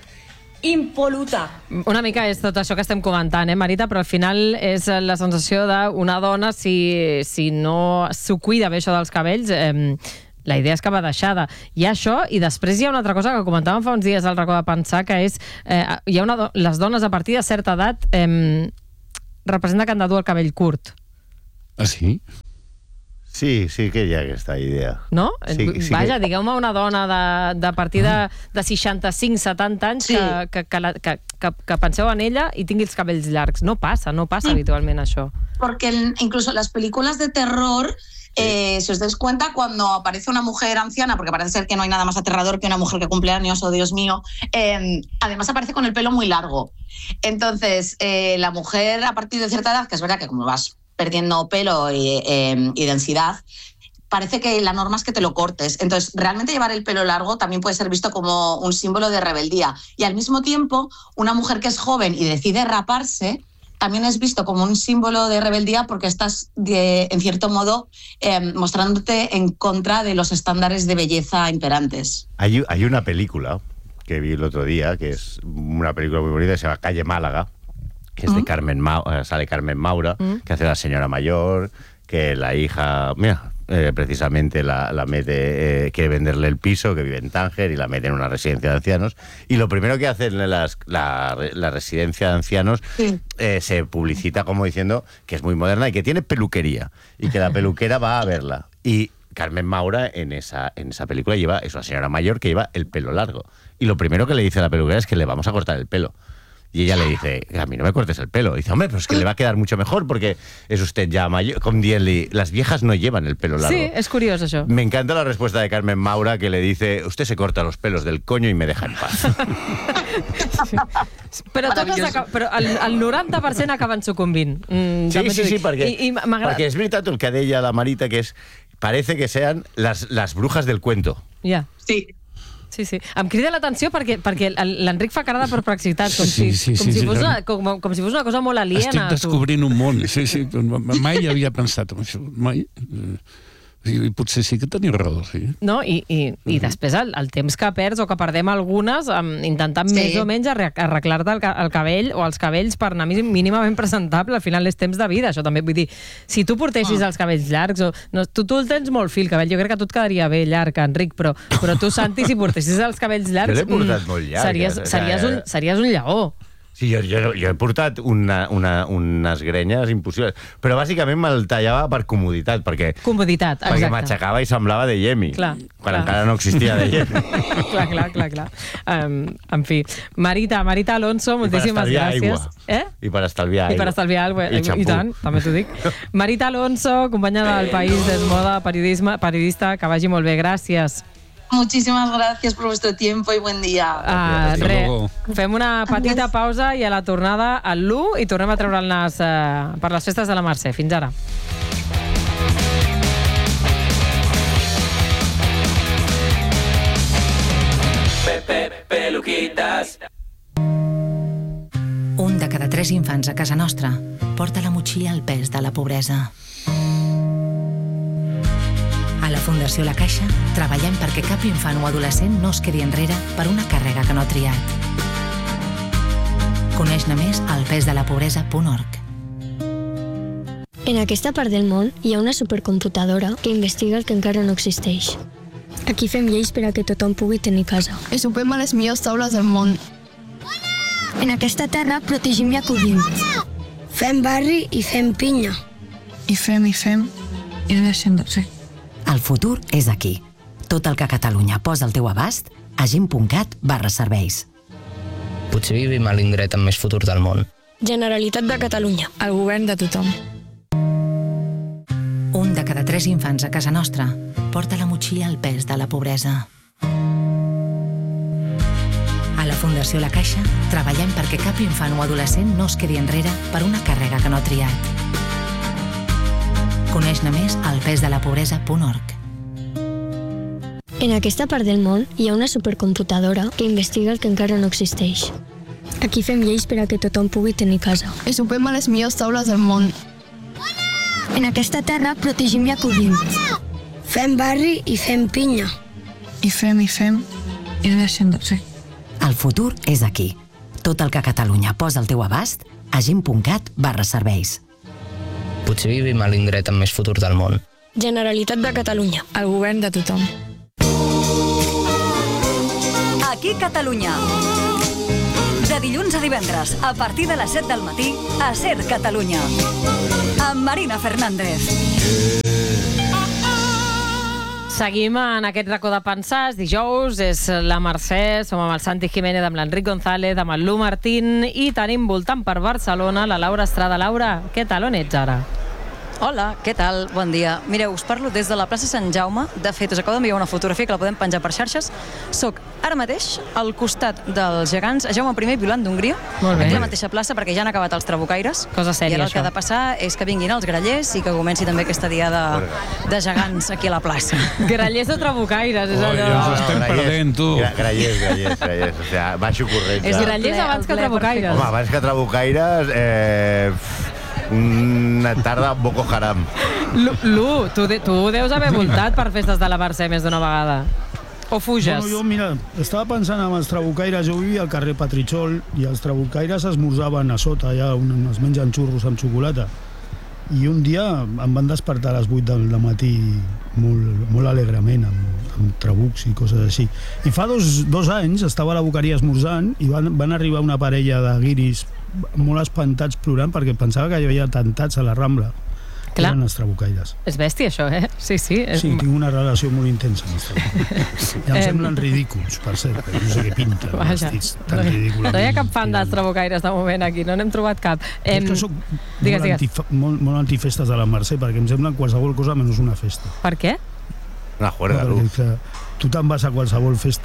Impoluta. Una mica és tot això que estem comentant, eh, Marita? Però al final és la sensació d'una dona, si, si no s'ho cuida bé això dels cabells, eh, la idea és que va deixada. Hi ha això, i després hi ha una altra cosa que comentàvem fa uns dies al racó de pensar, que és, eh, hi ha una do les dones a partir de certa edat eh, representa que han de dur el cabell curt. Ah, sí? Sí, sí que hi ha aquesta idea. No? Sí, sí Vaja, que... digueu-me una dona de, de partir de, de seixanta-cinc setanta anys sí. que, que, que, la, que, que, que penseu en ella i tingui els cabells llargs. No passa, no passa sí. habitualment això. Porque el, incluso las películas de terror... Eh, si os dais cuenta, cuando aparece una mujer anciana, porque parece ser que no hay nada más aterrador que una mujer que cumple años, oh Dios mío, eh, además aparece con el pelo muy largo. Entonces, eh, la mujer a partir de cierta edad, que es verdad que como vas perdiendo pelo y, eh, y densidad, parece que la norma es que te lo cortes. Entonces, realmente llevar el pelo largo también puede ser visto como un símbolo de rebeldía. Y al mismo tiempo, una mujer que es joven y decide raparse, también es visto como un símbolo de rebeldía porque estás, de, en cierto modo, eh, mostrándote en contra de los estándares de belleza imperantes. Hay, hay una película que vi el otro día, que es una película muy bonita, que se llama Calle Málaga, que es de Carmen Maura, sale Carmen Maura, mm. que hace la señora mayor, que la hija... Mira, Eh, precisamente la, la mete, eh, quiere venderle el piso, que vive en Tánger, y la mete en una residencia de ancianos. Y lo primero que hace en las, la, la residencia de ancianos sí. eh, se publicita como diciendo que es muy moderna y que tiene peluquería, y que la peluquera va a verla. Y Carmen Maura en esa, en esa película lleva, es una señora mayor que lleva el pelo largo. Y lo primero que le dice a la peluquera es que le vamos a cortar el pelo. Y ella le dice, a mí no me cortes el pelo. Y dice, hombre, pero es que le va a quedar mucho mejor porque es usted ya mayor. Com dient-li, las viejas no llevan el pelo largo. Sí, es curioso això. Me encanta la respuesta de Carmen Maura, que le dice, usted se corta los pelos del coño y me deja en paz. Sí. Però, totes però el, el noranta per cent acaben sucumbint. Mm, sí, sí, sí, perquè, I, i perquè és veritat el que deia la Marita, que és, parece que sean las, las brujas del cuento. Ja. Yeah. Sí. Sí, sí. Em crida l'atenció perquè, perquè l'Enric fa cara de perplexitat, com, sí, si, sí, com, sí, si sí, fos sí. una, com, com si fos una cosa molt aliena. Estic descobrint un món, sí, sí. Mai havia pensat en això, mai... I potser sí que teniu raó, sí. No? I, i, i després el, el temps que perds o que perdem algunes um, intentant sí. més o menys arreglar-te el, el cabell o els cabells per anar mínimament presentable, al final és temps de vida, això també vull dir, si tu portessis oh. els cabells llargs o, no, tu, tu el tens molt fi el cabell, jo crec que a tu et quedaria bé llarg, Enric, però, però tu, Santi, si portessis els cabells llargs jo l'he portat molt llarg, series, series, un, series un lleó. Sí, jo, jo, jo he portat una, una, unes grenyes impossibles, però bàsicament me'l tallava per comoditat, perquè, comoditat, perquè m'aixecava i semblava de Yemi, clar, quan clar. encara no existia de Yemi. clar, clar, clar, clar. Um, en fi, Marita, Marita Alonso, moltíssimes gràcies. Aigua. Eh? I per estalviar aigua. I per estalviar aigua. I, I tant, també t'ho dic. Marita Alonso, companya del País Desmoda, periodisme, periodista, que vagi molt bé, gràcies. Muchísimas gracias por vuestro tiempo y buen día. Uh, re, fem una petita pausa i a la tornada al l'u i tornem a treure el nas uh, per les festes de la Mercè. Fins ara. Pepe Peluquitas. Un de cada tres infants a casa nostra porta la motxilla al pes de la pobresa. A la Fundació La Caixa treballem perquè cap infant o adolescent no es quedi enrere per una càrrega que no ha triat. Coneix-ne més al pes de la pobresa punt org. En aquesta part del món hi ha una supercomputadora que investiga el que encara no existeix. Aquí fem lleis per a que tothom pugui tenir casa. I sopem a les millors taules del món. En aquesta terra protegim i acollim. Fem barri i fem pinya. I fem i fem i no deixem de fer. El futur és aquí. Tot el que Catalunya posa al teu abast a gent punt cat barra serveis. Potser vivim a l'indret amb més futur del món. Generalitat de Catalunya. El govern de tothom. Un de cada tres infants a casa nostra porta la motxilla al pes de la pobresa. A la Fundació La Caixa treballem perquè cap infant o adolescent no es quedi enrere per una càrrega que no ha triat. Coneix-ne més al pes de la pobresa punt org. En aquesta part del món hi ha una supercomputadora que investiga el que encara no existeix. Aquí fem lleis per a que tothom pugui tenir casa. I sopem a les millors taules del món. En aquesta terra protegim i acollim. Fem barri i fem pinya. I fem i fem i no deixem de fer. El futur és aquí. Tot el que Catalunya posa al teu abast a gent punt cat barra serveis. Potser vivim a l'indret amb més futur del món. Generalitat de Catalunya. El govern de tothom. Aquí Catalunya. De dilluns a divendres, a partir de les set del matí, a Ser Catalunya. Amb Marina Fernández. Seguim en aquest racó de pensar. És dijous, és la Mercè, som amb el Santi Jiménez, amb l'Enric González, amb el Lu Martín, i tenim voltant per Barcelona la Laura Estrada. Laura, què tal, on ets ara? Hola, què tal? Bon dia. Mireu, us parlo des de la plaça Sant Jaume. De fet, us acabo d'enviar una fotografia que la podem penjar per xarxes. Soc ara mateix al costat dels gegants Jaume primer i Violant d'Hongria. Molt bé. Aquí a la mateixa plaça, perquè ja han acabat els trabucaires. Cosa sèria, I ara el que això. ha de passar és que vinguin els grallers i que comenci també aquesta diada de gegants aquí a la plaça. Grallers o trabucaires, és Oh, allò... ja ens estem perdent, tu. Gra- Grallers, grallers, grallers. O sigui, baixo corrents. És eh? grallers abans que trabucaires. Home, abans que trabucaires, eh, una tarda amb Boko Haram. Lu, Lu, tu, de, tu deus haver voltat per festes de la Mercè més d'una vegada. O fuges? Bueno, jo, mira, estava pensant en els trabucaires. Jo vivia al carrer Petritxol i els trabucaires esmorzaven a sota, allà on es mengen xurros amb xocolata. I un dia em van despertar a les vuit del matí molt, molt alegrement, amb, amb trabucs i coses així. I fa dos, dos anys estava a la Boqueria esmorzant i van, van arribar una parella de guiris molt espantats plorant perquè pensava que hi havia atemptats a la Rambla. Clar. Eren els trabucaires. És bèstia, això, eh? Sí, sí. És... Sí, tinc una relació molt intensa amb els trabucaires. I em Em- semblen ridículs, per cert, perquè no sé què pinten, Vaja. vestits tan No hi- ridículament. No hi ha cap fan dels trabucaires de moment aquí, no n'hem trobat cap. És que soc digues, molt, digues. antifa, molt, molt antifestes de la Mercè, perquè em semblen qualsevol cosa menys una festa. Per què? Una juerga, no, tu. perquè, tu te'n vas a qualsevol festa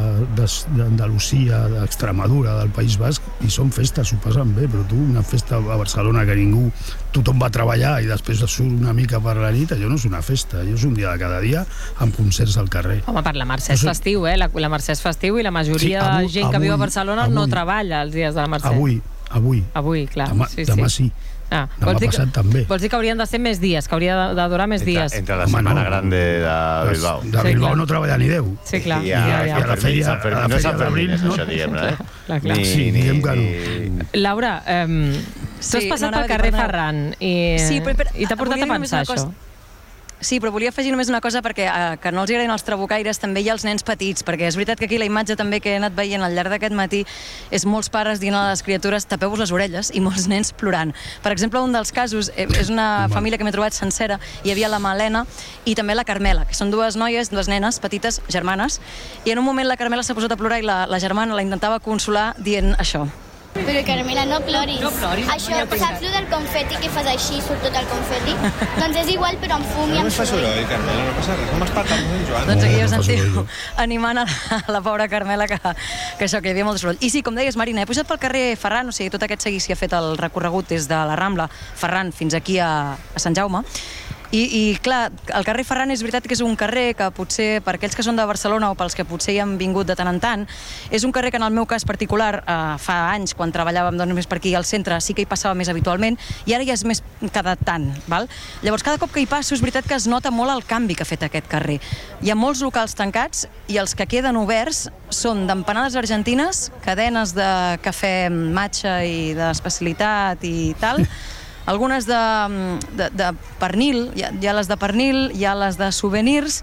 d'Andalusia, d'Extremadura, del País Basc, i són festes, s'ho passen bé, però tu, una festa a Barcelona que ningú, tothom va treballar i després surt una mica per la nit, allò no és una festa, allò és un dia de cada dia amb concerts al carrer. Home, per la Mercè és No sé- festiu, eh? La, la Mercè és festiu i la majoria Sí, avui- de gent que viu a avui- Barcelona no avui. treballa els dies de la Mercè. Avui, avui. Avui, clar. Demà, sí, demà sí. sí. Ah, Demà vols dir que- passat també. Vols dir que haurien de ser més dies, que hauria de, de durar més dies? Entre la Home, Setmana no. Grande de Bilbao. De Bilbao no treballa ni Déu. Sí, clar. I ja, a, ja. i a la Fermín, fèria, Sant Fermín, no la és Fèria Sant Fermín, d'Abril, no? això, diguem-ne. Eh? Clar, clar. Ni, Sí, ni, diguem que no. ni... Laura, eh, tu has Sí, passat no, anava pel a dir, carrer perdoneu. Ferran i, Sí, però- però i t'ha portat volia a dir només pensar una cosa. això. Sí, però volia afegir només una cosa perquè eh, que no els agradin els trabucaires, també hi ha els nens petits, perquè és veritat que aquí la imatge també que he anat veient al llarg d'aquest matí és molts pares dient a les criatures tapeu-vos les orelles i molts nens plorant. Per exemple, un dels casos eh, és una família que m'he trobat sencera, hi havia la Malena i també la Carmela, que són dues noies, dues nenes petites, germanes, i en un moment la Carmela s'ha posat a plorar i la, la germana la intentava consolar dient això. Però Carmela, no ploris. No ploris, Això, ja tinc. saps lo del confeti que fas així, surt tot el confeti? Doncs és igual, però amb fum i amb soroll. Carmela, no passa res. Com has parlat amb en Joan? Doncs aquí No, ho no passa sentiu, res. animant a la, a la pobra Carmela que, que això, que hi havia molt de soroll. I sí, com deies, Marina, he pujat pel carrer Ferran, o sigui, tot aquest seguici ha fet el recorregut des de la Rambla Ferran fins aquí a, a Sant Jaume. I, I, clar, el carrer Ferran és veritat que és un carrer que potser, per aquells que són de Barcelona o pels que potser hi han vingut de tant en tant, és un carrer que en el meu cas particular, eh, fa anys, quan treballàvem doncs, més per aquí al centre, sí que hi passava més habitualment, i ara ja és més cada tant, val? Llavors, cada cop que hi passo, és veritat que es nota molt el canvi que ha fet aquest carrer. Hi ha molts locals tancats i els que queden oberts són d'empanades argentines, cadenes de cafè matxa i d'especialitat i tal, algunes de, de, de pernil, hi ha, hi ha les de pernil, hi ha les de souvenirs,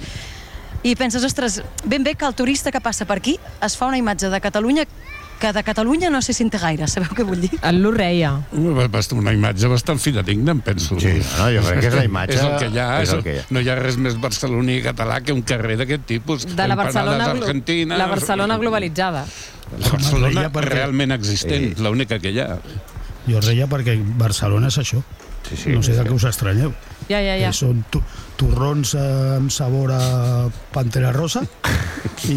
i penses, ostres, ben bé que el turista que passa per aquí es fa una imatge de Catalunya que de Catalunya no sé si en té gaire, sabeu què vull dir? El Lu reia. Una imatge bastant fidedigna, em penso. Sí, no, jo crec que és la imatge... És el que hi ha, és és el que hi ha. no hi ha res més barceloní i català que un carrer d'aquest tipus. De la Barcelona, Empanades glo- argentines... la Barcelona globalitzada. La Barcelona Reia perquè- realment existent, l'única que hi ha. Jo reia perquè Barcelona és això. Sí, sí, no sé de sí. què us estranyeu. Ja, ja, ja. Que són tu, torrons eh, amb sabor a Pantera Rosa i,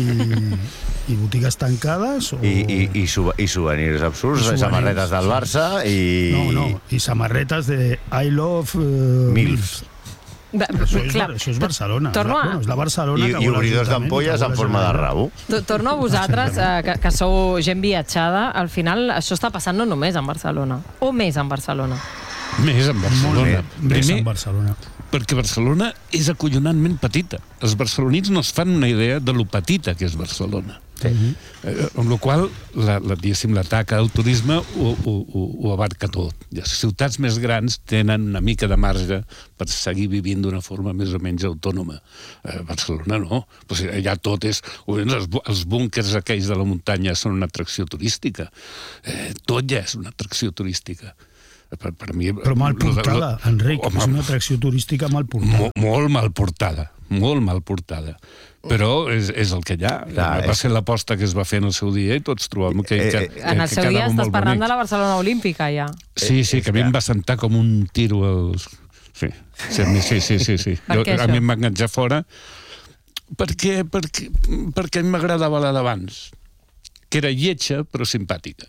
i botigues tancades o... I, i, i, su, i souvenirs absurds, I souvenirs, samarretes del sí. Barça i... No, no, i samarretes de I love uh, Milfs. Ba- Això és, clar, Bar- això és Barcelona. torno a- Bueno, és la Barcelona I, que i vol obridors l'Ajuntament, d'ampolles que vol en forma de la rabo. To- Torno a vosaltres, eh, que, que sou gent viatjada. Al final, això està passant no només en Barcelona, o més en Barcelona. Més en Barcelona. Molt més en Barcelona. Perquè Barcelona és acollonantment petita. Els barcelonins no es fan una idea de lo petita que és Barcelona. Sí. Eh, amb la qual la, la, diguéssim, la taca del turisme ho, ho, ho, ho abarca tot. Les ciutats més grans tenen una mica de marge per seguir vivint d'una forma més o menys autònoma. Eh, Barcelona no. Pues allà tot és... Els, els búnkers aquells de la muntanya són una atracció turística. Eh, tot ja és una atracció turística. Per, per mi, Però mal portada, Enric. Home, és una atracció turística mal portada. Molt, molt mal portada. Molt mal portada. Però és, és el que hi ha. Clar, va és... ser l'aposta que es va fer en el seu dia i tots trobem que, que, que, en el que seu dia estàs parlant bonic. de la Barcelona Olímpica, ja. Sí, sí, que a mi em va sentar com un tiro als... Sí, sí, sí, sí. sí, sí. Jo, a mi em va enganxar fora perquè, perquè, perquè m'agradava la d'abans, que era lletja però simpàtica.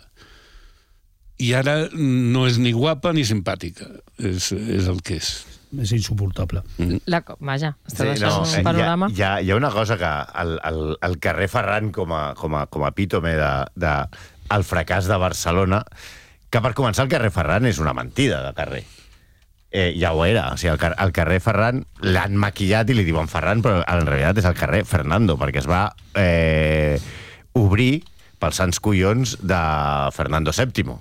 I ara no és ni guapa ni simpàtica. És, és el que és. És insuportable. La, vaja, està Sí, deixant no, un panorama. Hi ha, hi ha una cosa que el, el, el carrer Ferran com a, com a, com a epítome de, de el fracàs de Barcelona, que per començar el carrer Ferran és una mentida de carrer. Eh, ja ho era. O sigui, el, car el carrer Ferran l'han maquillat i li diuen Ferran, però en realitat és el carrer Fernando, perquè es va eh, obrir pels sants collons de Fernando sèptimo.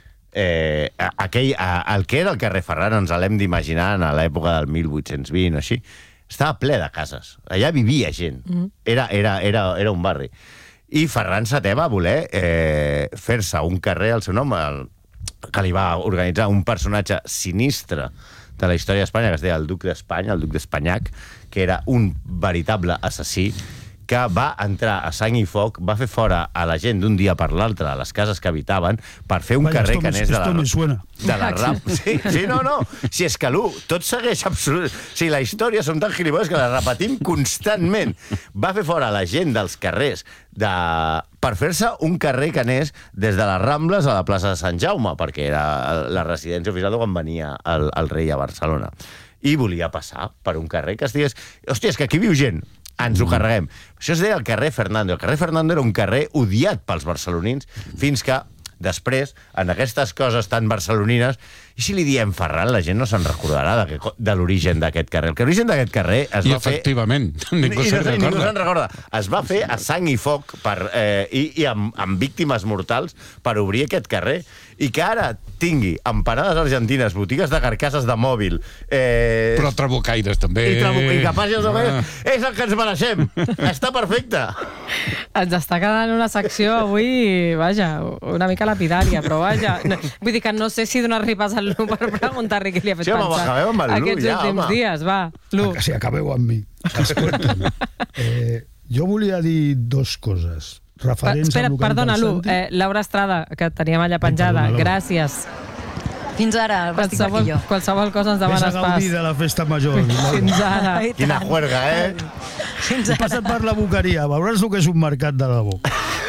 Eh, aquell, el que era el carrer Ferran ens l'hem d'imaginar a l'època del mil vuit-cents vint o així, estava ple de cases, allà vivia gent, era, era, era, era un barri, i Ferran setè va voler eh, fer-se un carrer al seu nom, el, que li va organitzar un personatge sinistre de la història d'Espanya, que es deia el Duc d'Espanya, el Duc d'Espanyac, que era un veritable assassí, que va entrar a sang i foc, va fer fora a la gent d'un dia per l'altre, a les cases que habitaven, per fer un Vaya, carrer que anés de la... Esto me suena. De la rap. Sí, sí, no, no. Si és que l'u, tot segueix absolut... O sigui, la història som tan gilipolles que la repetim constantment. Va fer fora la gent dels carrers de... per fer-se un carrer que anés des de les Rambles a la plaça de Sant Jaume, perquè era la residència oficial de quan venia el, el rei a Barcelona. I volia passar per un carrer que es digués... Hòstia, és que aquí viu gent. Ens ho carreguem. Això es deia el carrer Fernando. El carrer Fernando era un carrer odiat pels barcelonins, fins que després, en aquestes coses tan barcelonines, i si li diem Ferran, la gent no se'n recordarà de, de l'origen d'aquest carrer. L'origen d'aquest carrer es I va fer... I efectivament, ningú se'n recorda. Ningú se'n recorda. Es va fer a sang i foc per, eh, i, i amb, amb víctimes mortals per obrir aquest carrer. I que ara tingui empanades argentines, botigues de carcasses de mòbil... Eh... Però trabucaires, també. I, trabu i capaces de ah. És el que ens mereixem. Està perfecte. Ens està quedant una secció avui, vaja, una mica lapidària, però vaja... No, vull dir que no sé si donar-li pas al Lu per preguntar-li què li ha fet sí, home, pensar amb el Lu, aquests ja, últims home. dies. Va, Lu. Que si acabeu amb mi. Escolta'm. eh, jo volia dir dos coses. Referents Espera, perdona, Lu, eh, Laura Estrada, que teníem allà penjada. Ai, perdona, gràcies. Fins ara, Bàstic Barquillo. Qualsevol cosa ens Vés demanes a pas. gaudir de la festa major. Fins ara. Quina juerga, eh? Fins ara. Passa't per la boqueria, veuràs el que és un mercat de debò.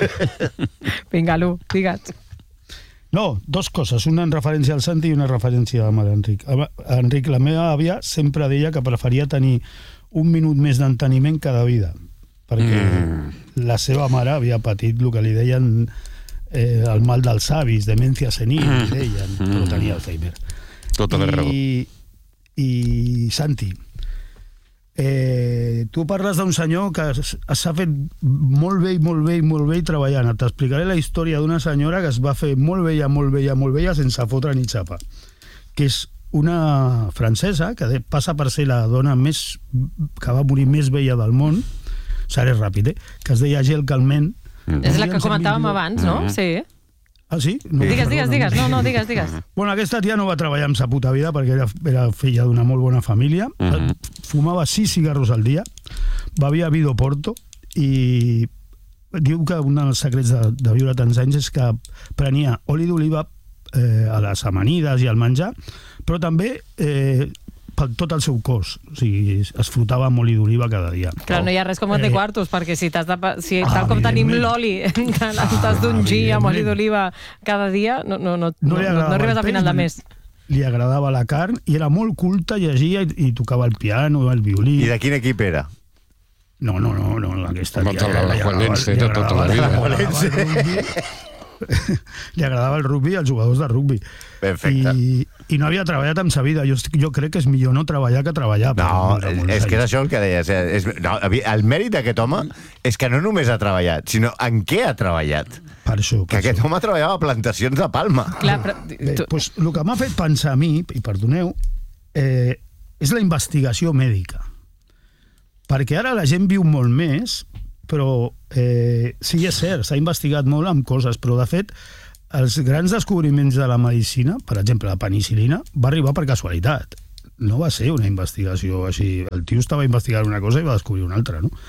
Vinga, Lu, digue't. No, dos coses, una en referència al Santi i una referència a l'Enric. Enric, la meva àvia sempre deia que preferia tenir un minut més d'enteniment cada vida, perquè mm. la seva mare havia patit el que li deien eh, el mal dels avis, demència senil, mm. li deien, mm. però tenia Alzheimer. Tota la raó. I, i Santi, eh, tu parles d'un senyor que s'ha fet molt bé i molt bé i molt bé i treballant. T'explicaré la història d'una senyora que es va fer molt vella, molt vella, molt vella sense fotre ni xapa, que és una francesa que passa per ser la dona més que va morir més vella del món, seré ràpid, eh? Que es deia Gel Calment. Mm. És la que comentàvem abans, no? Mm. Sí. Ah, sí? No, digues, digues, digues. No, no, digues, digues. Bueno, aquesta tia no va treballar amb sa puta vida perquè era, era filla d'una molt bona família. Mm-hmm. Fumava sis cigarros al dia, bevia Vido Porto i diu que un dels secrets de, de viure tants anys és que prenia oli d'oliva eh, a les amanides i al menjar, però també eh, per tot el seu cos. O sigui, es frotava amb oli d'oliva cada dia. Clar, no hi ha res com de quartos, perquè si, t'has de, si tal com tenim l'oli que t'has d'ungir amb oli d'oliva cada dia, no, no, no, no, no, no arribes al final de mes. Li agradava la carn i era molt culta, llegia i, i tocava el piano, el violí. I de quin equip era? No, no, no, no aquesta tia... La Juanense de tota la vida. li agradava el rugby als jugadors de rugby. Perfecte. I, i no havia treballat en sa vida. Jo, jo crec que és millor no treballar que treballar. No, és que és això el que deies. És, no, el mèrit d'aquest home és que no només ha treballat, sinó en què ha treballat. Per això. Per que aquest això. home treballava a plantacions de palma. Clar, però... Bé, pues, el que m'ha fet pensar a mi, i perdoneu, eh, és la investigació mèdica. Perquè ara la gent viu molt més, però eh, sí, és cert, s'ha investigat molt amb coses, però de fet els grans descobriments de la medicina, per exemple la penicil·lina, va arribar per casualitat. No va ser una investigació així. El tio estava investigant una cosa i va descobrir una altra, no?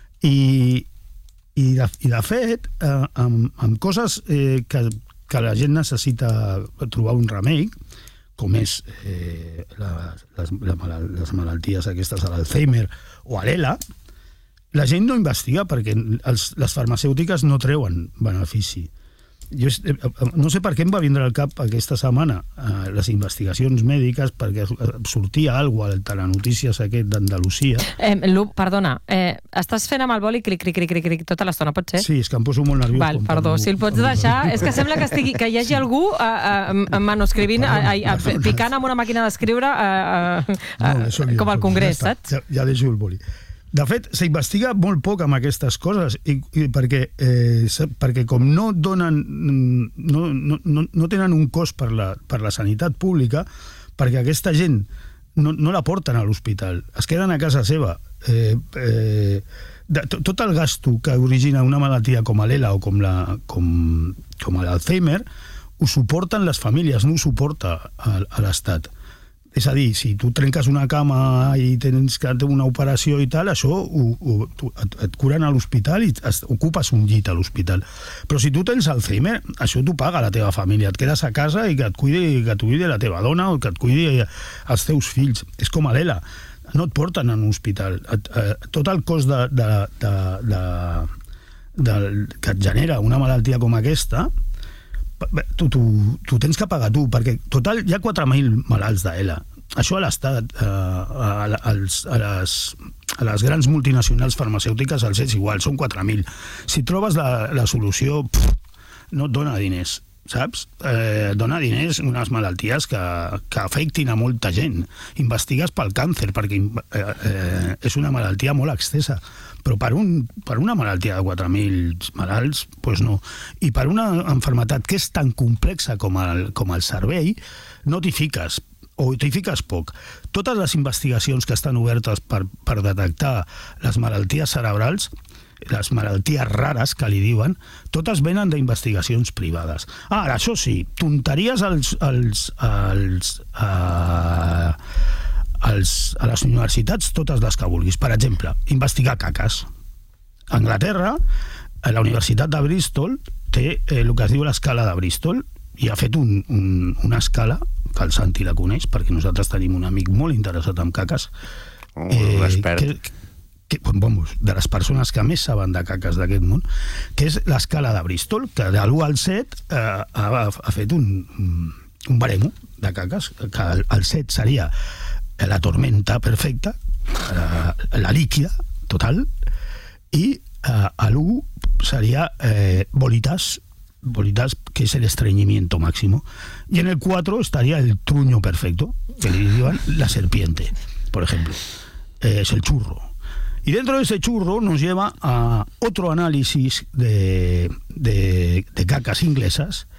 I, i, de, i de fet, eh, amb, amb coses eh, que, que la gent necessita trobar un remei, com és eh, la, les, la, les malalties aquestes a l'Alzheimer o a l'E L A, la gent no investiga perquè els, les farmacèutiques no treuen benefici. Jo, no sé per què em va vindre al cap aquesta setmana eh, les investigacions mèdiques, perquè sortia alguna cosa a Telenotícies aquest d'Andalusia. Eh, Lu, perdona, eh, estàs fent amb el boli clic, clic, clic, clic, clic tota l'estona, pot ser? Sí, és que em poso molt nerviós. Val, perdó, si el pots deixar... És que sembla que, estigui, que hi hagi algú eh, eh, manuscrivint, eh, eh, picant amb una màquina d'escriure eh, eh, no, com al Congrés, ja saps? Ja, ja deixo el boli. De fet, s'investiga molt poc amb aquestes coses i, i perquè, eh, perquè com no donen no, no, no, no tenen un cost per la, per la sanitat pública, perquè aquesta gent no, no la porten a l'hospital, es queden a casa seva. Eh, eh, de, tot el gasto que origina una malaltia com l'E L A o com la, com, com l'Alzheimer ho suporten les famílies, no ho suporta a, a l'Estat. És a dir, si tu trenques una cama i tens que fer una operació i tal, això ho, ho, tu, et, et curen a l'hospital i es, ocupes un llit a l'hospital. Però si tu tens Alzheimer, això t'ho paga la teva família. Et quedes a casa i que et cuidi, que et cuidi la teva dona o que et cuidi els teus fills. És com a l'E L A. No et porten a un hospital. Et, eh, tot el cost de, de, de, de, de, que et genera una malaltia com aquesta, tu, tu, tu tens que pagar tu, perquè total hi ha quatre mil malalts d'E L A. Això a l'Estat, eh, a, a, a, les, a les grans multinacionals farmacèutiques els és igual, són quatre mil. Si trobes la, la solució, pff, no et dona diners, saps? Eh, dona diners unes malalties que, que afectin a molta gent. Investigues pel càncer, perquè eh, eh, és una malaltia molt extensa, però per, un, per una malaltia de quatre mil malalts, doncs no. I per una malaltia que és tan complexa com el, com el cervell, no t'hi fiques, o t'hi fiques poc. Totes les investigacions que estan obertes per, per detectar les malalties cerebrals, les malalties rares que li diuen, totes venen d'investigacions privades. Ara, això sí, tonteries als, als, als, a, als, a les universitats, totes les que vulguis. Per exemple, investigar caques. A Anglaterra, a la Universitat de Bristol, té eh, el que es diu l'escala de Bristol, i ha fet un, un, una escala, que el Santi la coneix, perquè nosaltres tenim un amic molt interessat en caques, oh, eh, expert. Que, que, vamos, de les persones que més saben de caques d'aquest món, que és l'escala de Bristol, que de l'u al set eh, ha, ha fet un, un baremo de caques, que el, el set seria la tormenta perfecta, la, la líquida total, i eh, a l'u seria eh, bolitas, bolitas, que es el estreñimiento máximo, y en el cuatro estaría el truño perfecto, que le dirían la serpiente, por ejemplo. Eh, es el churro. Y dentro de ese churro nos lleva a otro análisis de, de, de cacas inglesas.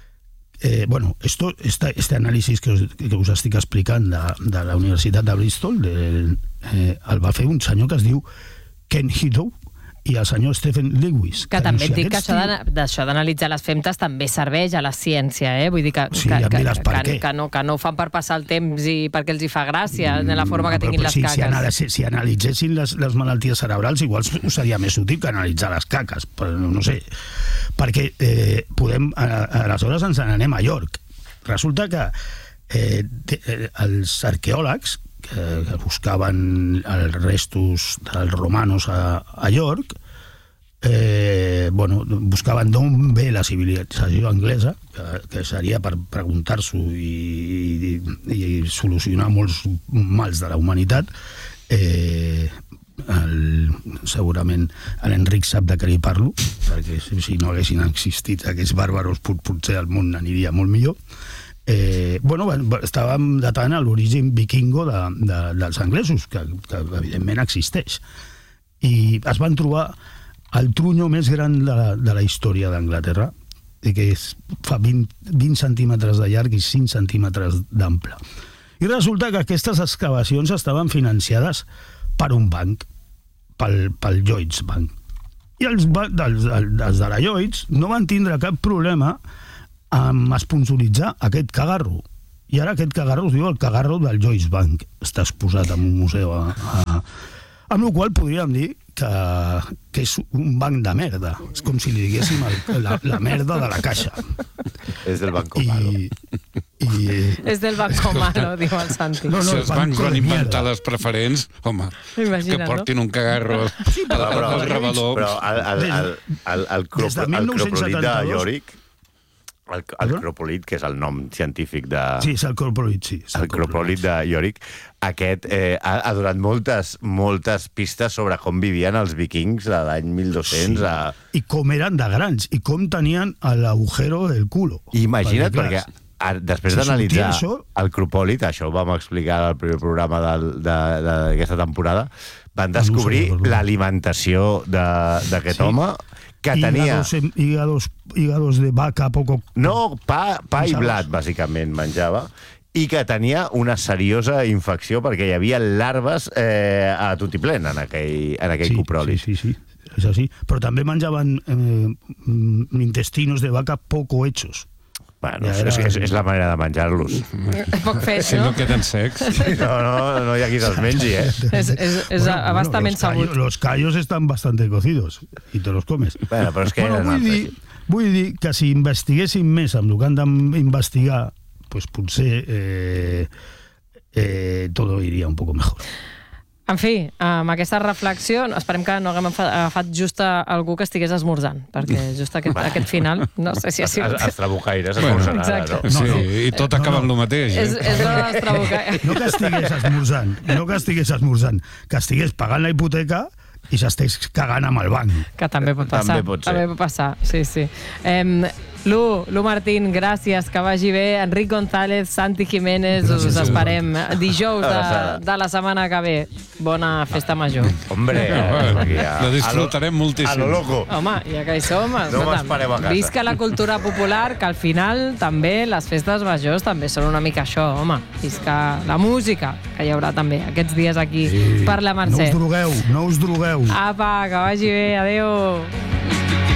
Eh, bueno, esto, esta, este análisis que us, que us estic explicant de, de la Universitat de Bristol, de, eh, el va fer un senyor que es diu Ken Heathrow, i el senyor Stephen Lewis. Que, que també et dic que això d'això d'analitzar les femtes també serveix a la ciència, eh? Vull dir que, sí, que, ja que, que, que, no, que no ho fan per passar el temps i perquè els hi fa gràcia, en la forma que tinguin però, però, les sí, caques. Si, analitzessin, si analitzessin les, les malalties cerebrals, igual seria més útil que analitzar les caques, però no sé, perquè eh, podem, aleshores ens n'anem a York. Resulta que eh, de, eh, els arqueòlegs que, que buscaven els restos dels romanos a, a York, eh, bueno, buscaven d'on ve la civilització anglesa, que, que seria per preguntar-s'ho i, i, i solucionar molts mals de la humanitat. Eh, el, segurament l'Enric sap de què li parlo, perquè si, si no haguessin existit aquests bàrbaros, pot, potser el món aniria molt millor. Eh, bueno, estàvem datant l'origen vikingo de, de, dels anglesos, que, que evidentment existeix. I es van trobar el trunyo més gran de la, de la història d'Anglaterra, que és, fa vint, vint centímetres de llarg i cinc centímetres d'ample. I resulta que aquestes excavacions estaven financiades per un banc, pel, pel Lloyds Bank. I els, els, els de la Lloyds no van tindre cap problema amb esponsoritzar aquest cagarro. I ara aquest cagarro es diu el cagarro del Lloyds Bank. Està exposat en un museu. A, a, amb la qual podríem dir que, que és un banc de merda. És com si li diguéssim el, la, la merda de la caixa. És del Banco Malo. I, i, és del Banco Malo, diu el Santi. No, no, si els bancs van inventar les preferents, home, imagina, que portin no? un cagarro sí, però, al, al rebedor. Però el, el, el, el, el, crop, el cropolit de Yorick, el, el cropolit, que és el nom científic de... Sí, és el cropolit, sí. El, el cropolit de Yorick, aquest eh, ha, ha donat moltes, moltes pistes sobre com vivien els vikings de l'any mil dos-cents. Sí. A... I com eren de grans, i com tenien l'agujero del culo. Imagina't, perquè... perquè després d'analitzar el cropòlit, això ho vam explicar al primer programa d'aquesta temporada, van descobrir l'alimentació d'aquest sí. home, que tenia... Hígados, hígados, hígados de vaca poco... No, pa, pa i blat, bàsicament, menjava, i que tenia una seriosa infecció perquè hi havia larves eh, a tutiplén en aquell, en aquell sí, copròlit. Sí, sí, sí, és així. Però també menjaven eh, intestinos de vaca poco hechos. Bueno, ja era... és, és la manera de menjar-los. Poc fet, si no? no queden secs. No, no, no hi ha qui se'ls mengi, eh? És, és, és bueno, abastament bueno, sabut. Callos, los callos están bastante cocidos i te los comes. Bueno, però és que bueno, vull, dir, vull dir que si investiguéssim més amb el que han d'investigar, pues potser eh, eh, todo iria un poco mejor. En fi, amb aquesta reflexió, esperem que no haguem agafat just a algú que estigués esmorzant, perquè just aquest, aquest final, no sé si ha sigut... Els trabucaires esmorzaran ara, no? Sí, i tot acaba amb el mateix. És, és dels trabucaires. No que estigués esmorzant, no que estigués esmorzant, que estigués pagant la hipoteca i s'estigués cagant amb el banc. Que també pot passar. També pot ser. També pot passar, sí, sí. Eh, Lu, Lu Martín, gràcies, que vagi bé. Enric González, Santi Jiménez, gràcies, us esperem dijous de, de la setmana que ve. Bona festa major. Hombre, no, ja... la disfrutarem moltíssim. A lo loco. Home, ja que hi som, no m'esperem a casa. Visca la cultura popular, que al final també les festes majors també són una mica això, home. Visca la música, que hi haurà també aquests dies aquí sí. per la Mercè. No us drogueu, no us drogueu. Apa, que vagi bé, adeu.